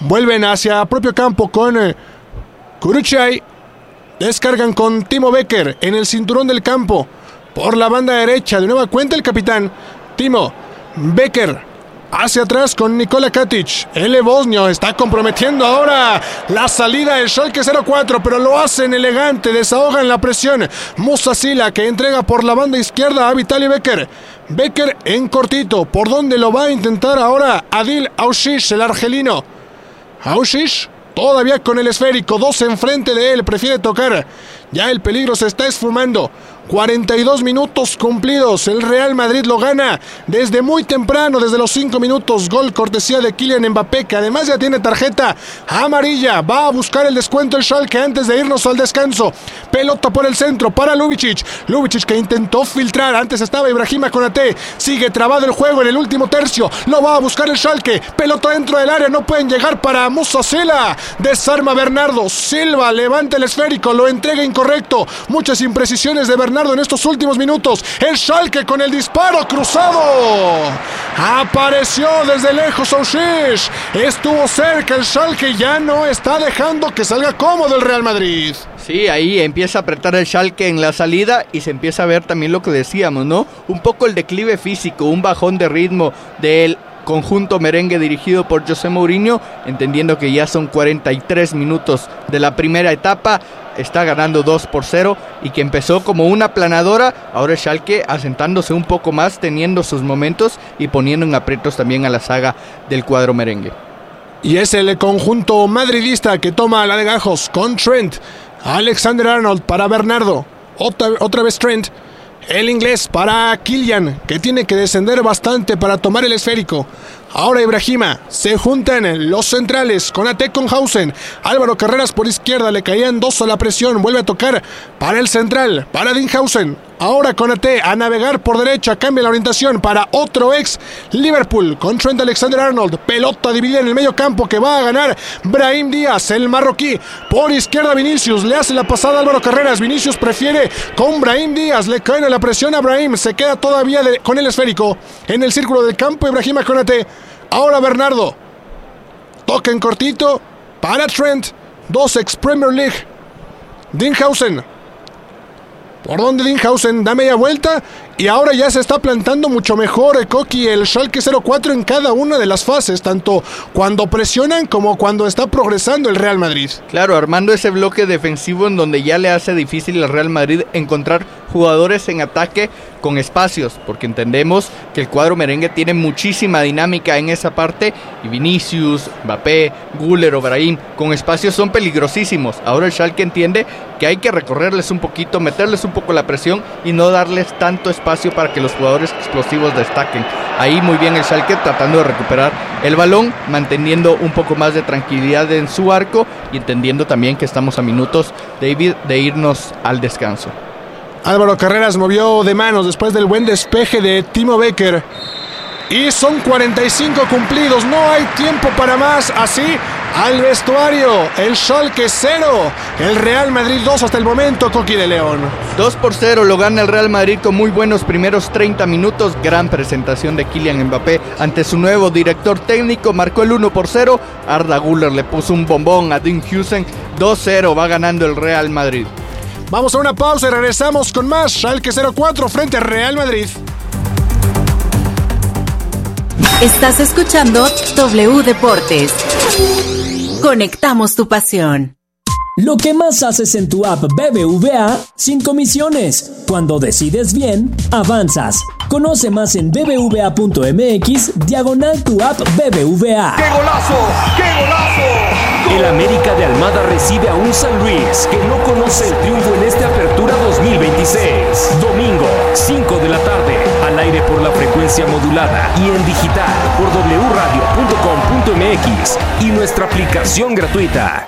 Vuelven hacia propio campo con Kurucay. Descargan con Timo Becker en el cinturón del campo. Por la banda derecha, de nueva cuenta el capitán Timo Becker. Hacia atrás con Nikola Katic. El bosnio está comprometiendo ahora la salida del Schalke 04, pero lo hacen elegante, desahogan la presión. Musa Sila, que entrega por la banda izquierda a Vitaly Becker. Becker en cortito, por donde lo va a intentar ahora Adil Aushish, el argelino. Aushish todavía con el esférico, 2 enfrente de él, prefiere tocar. Ya el peligro se está esfumando. 42 minutos cumplidos, el Real Madrid lo gana desde muy temprano, desde los 5 minutos, gol cortesía de Kylian Mbappé, que además ya tiene tarjeta amarilla. Va a buscar el descuento el Schalke antes de irnos al descanso. Pelota por el centro para Lubicic que intentó filtrar, antes estaba Ibrahima Konaté, sigue trabado el juego en el último tercio, lo va a buscar el Schalke, pelota dentro del área, no pueden llegar para Musa Sila, desarma Bernardo Silva, levanta el esférico, lo entrega incorrecto, muchas imprecisiones de Bernardo en estos últimos minutos. El Schalke con el disparo cruzado, apareció desde lejos Aushish, estuvo cerca el Schalke, ya no está dejando que salga cómodo el Real Madrid. Sí, ahí empieza a apretar el Schalke en la salida y se empieza a ver también lo que decíamos, ¿no? Un poco el declive físico, un bajón de ritmo del conjunto merengue dirigido por José Mourinho, entendiendo que ya son 43 minutos de la primera etapa. Está ganando 2-0 y que empezó como una planadora, ahora el Schalke asentándose un poco más, teniendo sus momentos y poniendo en aprietos también a la saga del cuadro merengue. Y es el conjunto madridista que toma la de gajos con Trent, Alexander-Arnold para Bernardo, otra vez Trent, el inglés para Kylian, que tiene que descender bastante para tomar el esférico. Ahora Ibrahima, se juntan los centrales, Konaté con Hausen, Álvaro Carreras por izquierda, le caían 2 a la presión, vuelve a tocar para el central, para Dinhausen. Ahora Konaté a navegar por derecha, cambia la orientación para otro ex Liverpool con Trent Alexander-Arnold, pelota dividida en el medio campo que va a ganar Brahim Díaz, el marroquí. Por izquierda Vinicius, le hace la pasada a Álvaro Carreras, Vinicius prefiere con Brahim Díaz, le caen a la presión a Brahim, se queda todavía con el esférico en el círculo del campo Ibrahima Konaté. Ahora Bernardo, toca en cortito para Trent, 2 ex Premier League. Dinhausen, por donde Dinhausen da media vuelta y ahora ya se está plantando mucho mejor Coqui, el Schalke 04 en cada una de las fases, tanto cuando presionan como cuando está progresando el Real Madrid. Claro, armando ese bloque defensivo en donde ya le hace difícil al Real Madrid encontrar jugadores en ataque con espacios, porque entendemos que el cuadro merengue tiene muchísima dinámica en esa parte y Vinicius, Mbappé, Güler o Brahim con espacios son peligrosísimos. Ahora el Schalke entiende que hay que recorrerles un poquito, meterles un poco la presión y no darles tanto espacio para que los jugadores explosivos destaquen. Ahí muy bien el Schalke tratando de recuperar el balón, manteniendo un poco más de tranquilidad en su arco y entendiendo también que estamos a minutos, David, de irnos al descanso. Álvaro Carreras movió de manos después del buen despeje de Timo Becker. Y son 45 cumplidos, no hay tiempo para más, así al vestuario, el Schalke 0, el Real Madrid 2 hasta el momento, Coqui de León. 2-0 lo gana el Real Madrid con muy buenos primeros 30 minutos, gran presentación de Kylian Mbappé ante su nuevo director técnico, marcó el 1-0, Arda Güler le puso un bombón a Dinhausen, 2-0 va ganando el Real Madrid. Vamos a una pausa y regresamos con más Schalke 04 frente al Real Madrid. Estás escuchando W Deportes. Conectamos tu pasión. Lo que más haces en tu app BBVA sin comisiones. Cuando decides bien, avanzas. Conoce más en bbva.mx/tu app BBVA. ¡Qué golazo! ¡Qué golazo! El América de Almada recibe a un San Luis que no conoce el triunfo en esta apertura 2026. Domingo, 5 de la tarde, al aire por la frecuencia modulada y en digital por wradio.com.mx y nuestra aplicación gratuita.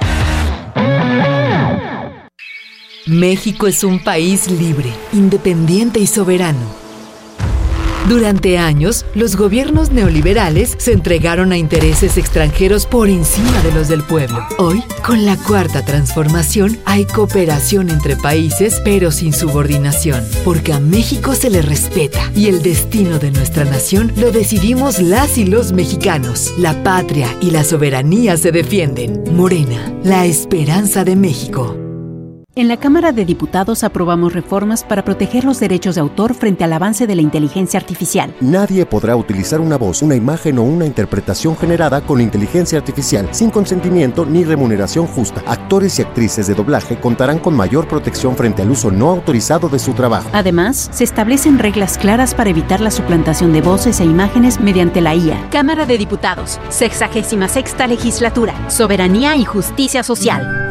México es un país libre, independiente y soberano. Durante años, los gobiernos neoliberales se entregaron a intereses extranjeros por encima de los del pueblo. Hoy, con la Cuarta Transformación, hay cooperación entre países, pero sin subordinación, porque a México se le respeta y el destino de nuestra nación lo decidimos las y los mexicanos. La patria y la soberanía se defienden. Morena, la esperanza de México. En la Cámara de Diputados aprobamos reformas para proteger los derechos de autor frente al avance de la inteligencia artificial. Nadie podrá utilizar una voz, una imagen o una interpretación generada con inteligencia artificial sin consentimiento ni remuneración justa. Actores y actrices de doblaje contarán con mayor protección frente al uso no autorizado de su trabajo. Además, se establecen reglas claras para evitar la suplantación de voces e imágenes mediante la IA. Cámara de Diputados, 66ª Legislatura, Soberanía y Justicia Social.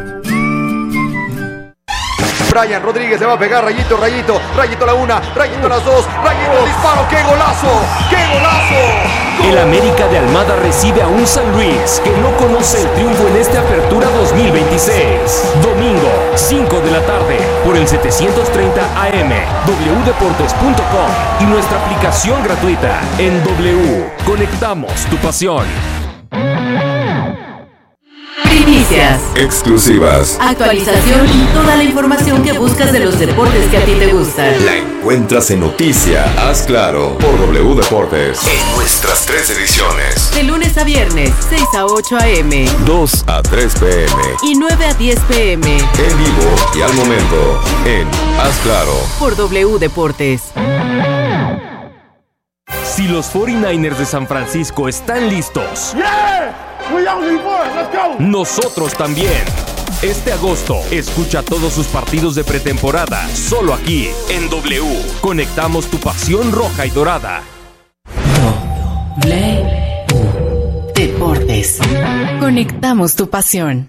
Brian Rodríguez se va a pegar, rayito la una, rayito las dos, rayito, disparo, ¡qué golazo! ¡Qué golazo! ¡Gol! El América de Almada recibe a un San Luis que no conoce el triunfo en esta apertura 2026. Domingo, 5 de la tarde, por el 730 AM, wdeportes.com y nuestra aplicación gratuita en W. Conectamos tu pasión. Primicias, exclusivas, actualización y toda la información que buscas de los deportes que a ti te gustan. La encuentras en Noticia, Haz Claro, por W Deportes, en nuestras 3 ediciones. De lunes a viernes, 6 a 8 a.m., 2 a 3 p.m. y 9 a 10 p.m. En vivo y al momento, en Haz Claro, por W Deportes. Si los 49ers de San Francisco están listos, nosotros también. Este agosto, escucha todos sus partidos de pretemporada, solo aquí, en W. Conectamos tu pasión roja y dorada. W Deportes. Conectamos tu pasión.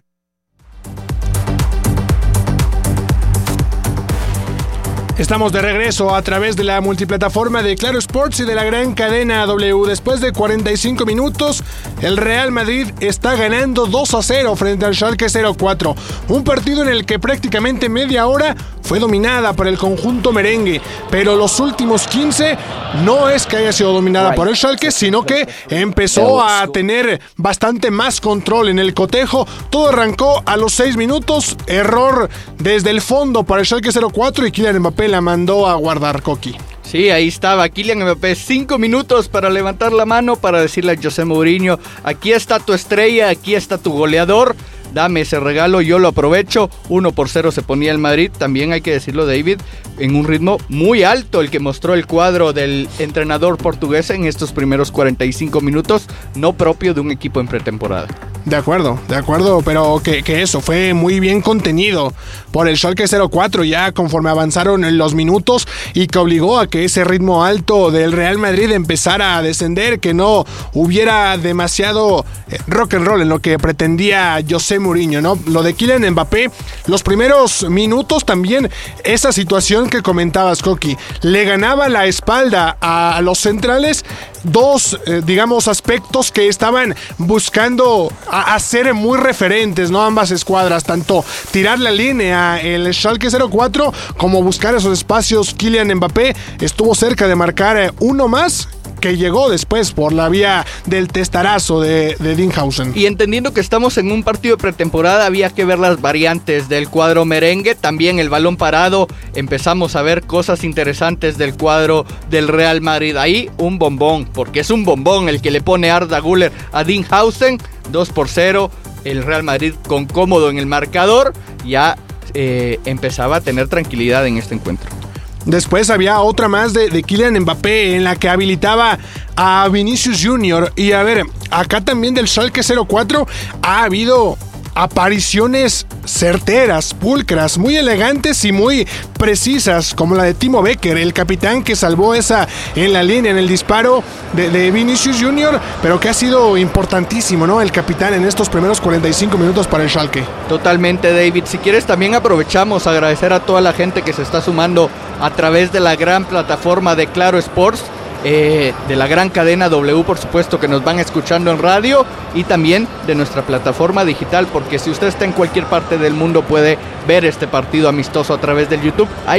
Estamos de regreso a través de la multiplataforma de Claro Sports y de la gran cadena W. Después de 45 minutos, el Real Madrid está ganando 2-0 frente al Schalke 04. Un partido en el que prácticamente media hora fue dominada por el conjunto merengue, pero los últimos 15 no es que haya sido dominada por el Schalke, sino que empezó a tener bastante más control en el cotejo. Todo arrancó a los 6 minutos, error desde el fondo para el Schalke 04 y Kylian Mbappé la mandó a guardar, Coqui. Sí, ahí estaba Kylian Mbappé, 5 minutos para levantar la mano, para decirle a José Mourinho, aquí está tu estrella, aquí está tu goleador, dame ese regalo, yo lo aprovecho. 1-0 se ponía el Madrid, también hay que decirlo, David, en un ritmo muy alto el que mostró el cuadro del entrenador portugués en estos primeros 45 minutos, no propio de un equipo en pretemporada. De acuerdo, pero que eso fue muy bien contenido por el Schalke 04 ya conforme avanzaron los minutos y que obligó a que ese ritmo alto del Real Madrid empezara a descender, que no hubiera demasiado rock and roll en lo que pretendía José Mourinho, ¿no? Lo de Kylian Mbappé, los primeros minutos también, esa situación que comentabas, Coqui, le ganaba la espalda a los centrales, dos, aspectos que estaban buscando a ser muy referentes, ¿no? Ambas escuadras, tanto tirar la línea el Schalke 04 como buscar esos espacios. Kylian Mbappé estuvo cerca de marcar uno más, que llegó después por la vía del testarazo de Dinhausen. Y entendiendo que estamos en un partido de pretemporada, había que ver las variantes del cuadro merengue, también el balón parado, empezamos a ver cosas interesantes del cuadro del Real Madrid. Ahí un bombón, porque es un bombón el que le pone Arda Güler a Dinhausen, 2-0, el Real Madrid con cómodo en el marcador, ya empezaba a tener tranquilidad en este encuentro. Después había otra más de Kylian Mbappé en la que habilitaba a Vinicius Junior. Y a ver, acá también del Schalke 04 ha habido apariciones certeras, pulcras, muy elegantes y muy precisas, como la de Timo Becker, el capitán que salvó esa en la línea, en el disparo de Vinicius Junior, pero que ha sido importantísimo, ¿no? El capitán en estos primeros 45 minutos para el Schalke. Totalmente, David. Si quieres, también aprovechamos a agradecer a toda la gente que se está sumando a través de la gran plataforma de Claro Sports, de la gran cadena W, por supuesto, que nos van escuchando en radio, y también de nuestra plataforma digital, porque si usted está en cualquier parte del mundo puede ver este partido amistoso a través del YouTube. Hay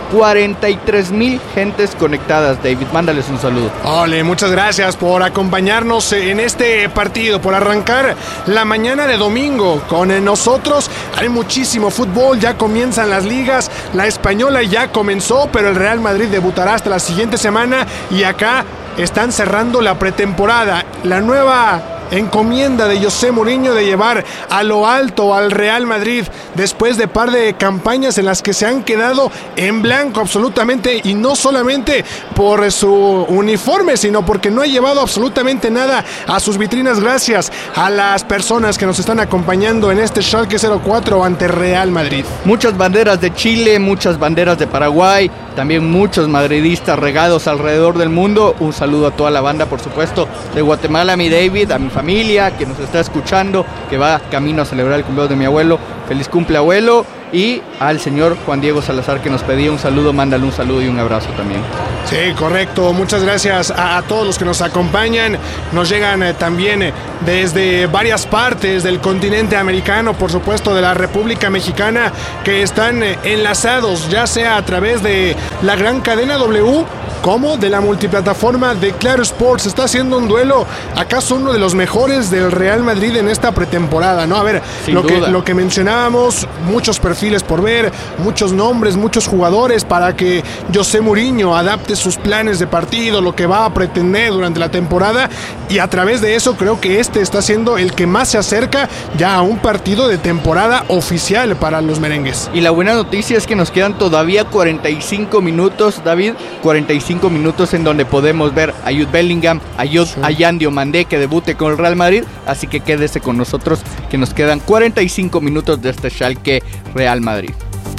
43,000 gentes conectadas. David, mándales un saludo. Ole, muchas gracias por acompañarnos en este partido, por arrancar la mañana de domingo con nosotros. Hay muchísimo fútbol, ya comienzan las ligas, la española ya comenzó, pero el Real Madrid debutará hasta la siguiente semana y acá están cerrando la pretemporada. La nueva encomienda de José Mourinho de llevar a lo alto al Real Madrid después de par de campañas en las que se han quedado en blanco absolutamente, y no solamente por su uniforme, sino porque no ha llevado absolutamente nada a sus vitrinas, gracias a las personas que nos están acompañando en este Schalke 04 ante Real Madrid. Muchas banderas de Chile, muchas banderas de Paraguay, también muchos madridistas regados alrededor del mundo. Un saludo a toda la banda, por supuesto, de Guatemala, a mi David, a mi familia que nos está escuchando, que va camino a celebrar el cumpleaños de mi abuelo. Feliz cumple, abuelo. Y al señor Juan Diego Salazar, que nos pedía un saludo, mándale un saludo y un abrazo también. Sí, correcto. Muchas gracias a todos los que nos acompañan. Nos llegan también desde varias partes del continente americano, por supuesto de la República Mexicana, que están enlazados, ya sea a través de la gran cadena W como de la multiplataforma de Claro Sports. Está haciendo un duelo, acaso uno de los mejores del Real Madrid en esta pretemporada, ¿no? A ver, lo que mencionábamos, muchos perfiles por ver, muchos nombres, muchos jugadores para que José Mourinho adapte sus planes de partido, lo que va a pretender durante la temporada, y a través de eso creo que este está siendo el que más se acerca ya a un partido de temporada oficial para los merengues. Y la buena noticia es que nos quedan todavía 45 minutos, David, 45 minutos en donde podemos ver a Jude Bellingham, a Yan Diomandé que debute con el Real Madrid, así que quédese con nosotros que nos quedan 45 minutos de este Schalke Real Madrid.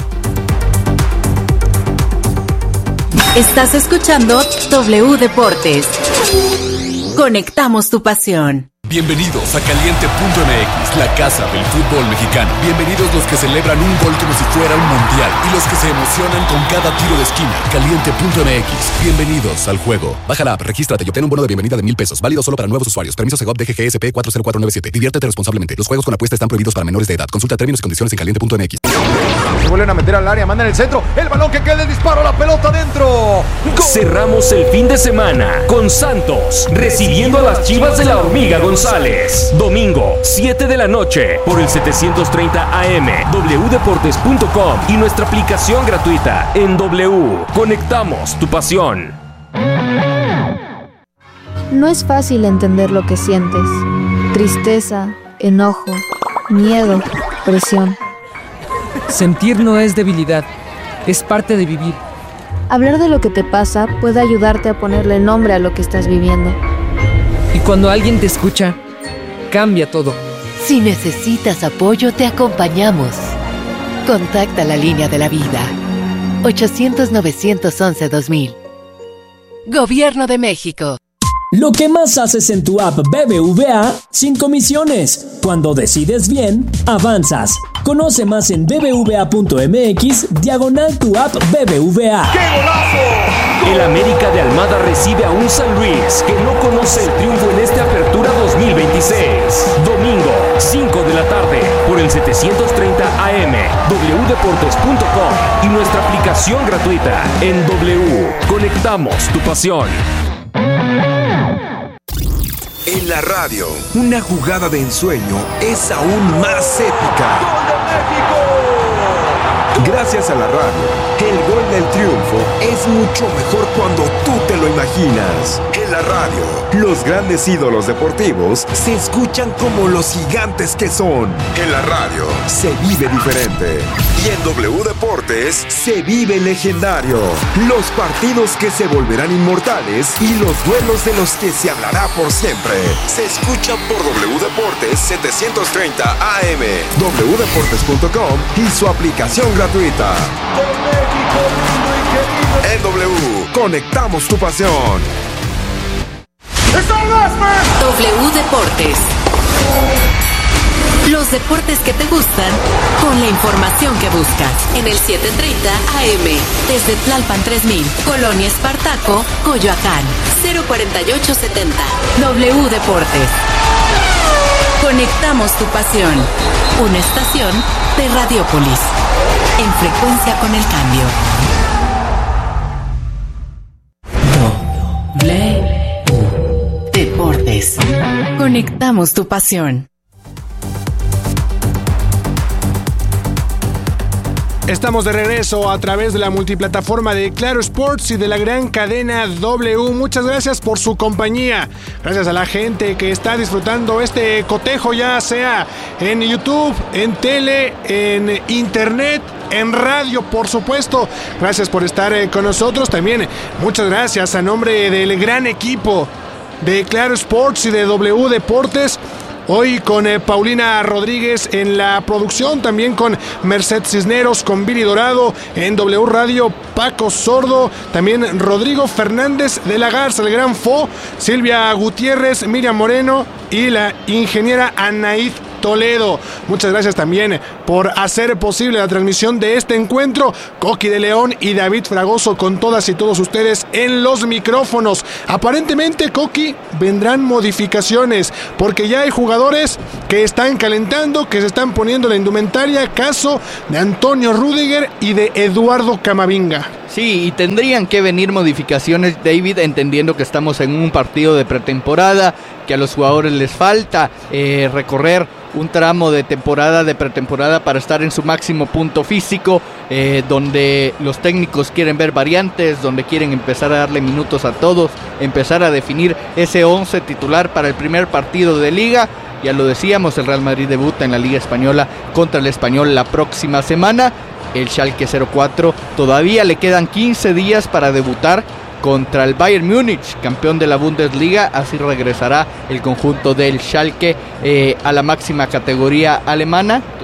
Estás escuchando W Deportes. Conectamos tu pasión. Bienvenidos a Caliente.mx, la casa del fútbol mexicano. Bienvenidos los que celebran un gol como si fuera un mundial y los que se emocionan con cada tiro de esquina. Caliente.mx, bienvenidos al juego. Baja la app, regístrate y obtén un bono de bienvenida de $1,000. Válido solo para nuevos usuarios. Permiso Segov DGGSP 40497. Diviértete responsablemente. Los juegos con apuesta están prohibidos para menores de edad. Consulta términos y condiciones en Caliente.mx. Se vuelven a meter al área, mandan el centro. El balón que queda, el disparo, la pelota dentro. ¡Gol! Cerramos el fin de semana con Santos recibiendo a las Chivas de la Hormiga González. Domingo, 7 de la noche, por el 730 AM, wdeportes.com y nuestra aplicación gratuita en W. Conectamos tu pasión. No es fácil entender lo que sientes. Tristeza, enojo, miedo, presión. Sentir no es debilidad, es parte de vivir. Hablar de lo que te pasa puede ayudarte a ponerle nombre a lo que estás viviendo. Y cuando alguien te escucha, cambia todo. Si necesitas apoyo, te acompañamos. Contacta la línea de la vida. 800-911-2000. Gobierno de México. Lo que más haces en tu app BBVA, sin comisiones. Cuando decides bien, avanzas. Conoce más en bbva.mx/tu app BBVA. ¡Qué golazo! El América de Almada recibe a un San Luis que no conoce el triunfo en esta apertura 2026. Domingo, 5 de la tarde, por el 730 AM, wdeportes.com y nuestra aplicación gratuita en W. Conectamos tu pasión. En la radio, una jugada de ensueño es aún más épica. ¡Gol de México! Gracias a la radio, el gol del triunfo es mucho mejor cuando tú te lo imaginas. En la radio, los grandes ídolos deportivos se escuchan como los gigantes que son. En la radio, se vive diferente. Y en W Deportes, se vive legendario. Los partidos que se volverán inmortales y los duelos de los que se hablará por siempre. Se escucha por W Deportes 730 AM, wdeportes.com y su aplicación gratuita. En W, conectamos tu pasión. W Deportes. Los deportes que te gustan con la información que buscas. En el 730 AM, desde Tlalpan 3000, Colonia Espartaco, Coyoacán, 04870. W Deportes. Conectamos tu pasión. Una estación de Radiópolis. En frecuencia con el cambio. Conectamos tu pasión. Estamos de regreso a través de la multiplataforma de Claro Sports y de la gran cadena W. Muchas gracias por su compañía. Gracias a la gente que está disfrutando este cotejo, ya sea en YouTube, en tele, en internet, en radio, por supuesto. Gracias por estar con nosotros. También muchas gracias a nombre del gran equipo de Claro Sports y de W Deportes. Hoy con Paulina Rodríguez en la producción, también con Merced Cisneros, con Viri Dorado, en W Radio Paco Sordo, también Rodrigo Fernández de la Garza, el gran Fo, Silvia Gutiérrez, Miriam Moreno y la ingeniera Anaíd Toledo. Muchas gracias también por hacer posible la transmisión de este encuentro. Coqui de León y David Fragoso con todas y todos ustedes en los micrófonos. Aparentemente, Coqui, vendrán modificaciones porque ya hay jugadores que están calentando, que se están poniendo la indumentaria. Caso de Antonio Rüdiger y de Eduardo Camavinga. Sí, y tendrían que venir modificaciones, David, entendiendo que estamos en un partido de pretemporada, que a los jugadores les falta recorrer un tramo de pretemporada para estar en su máximo punto físico, donde los técnicos quieren ver variantes, donde quieren empezar a darle minutos a todos, empezar a definir ese 11 titular para el primer partido de Liga. Ya lo decíamos, el Real Madrid debuta en la Liga Española contra el Español la próxima semana. El Schalke 04 todavía le quedan 15 días para debutar contra el Bayern Múnich, campeón de la Bundesliga. Así regresará el conjunto del Schalke a la máxima categoría alemana.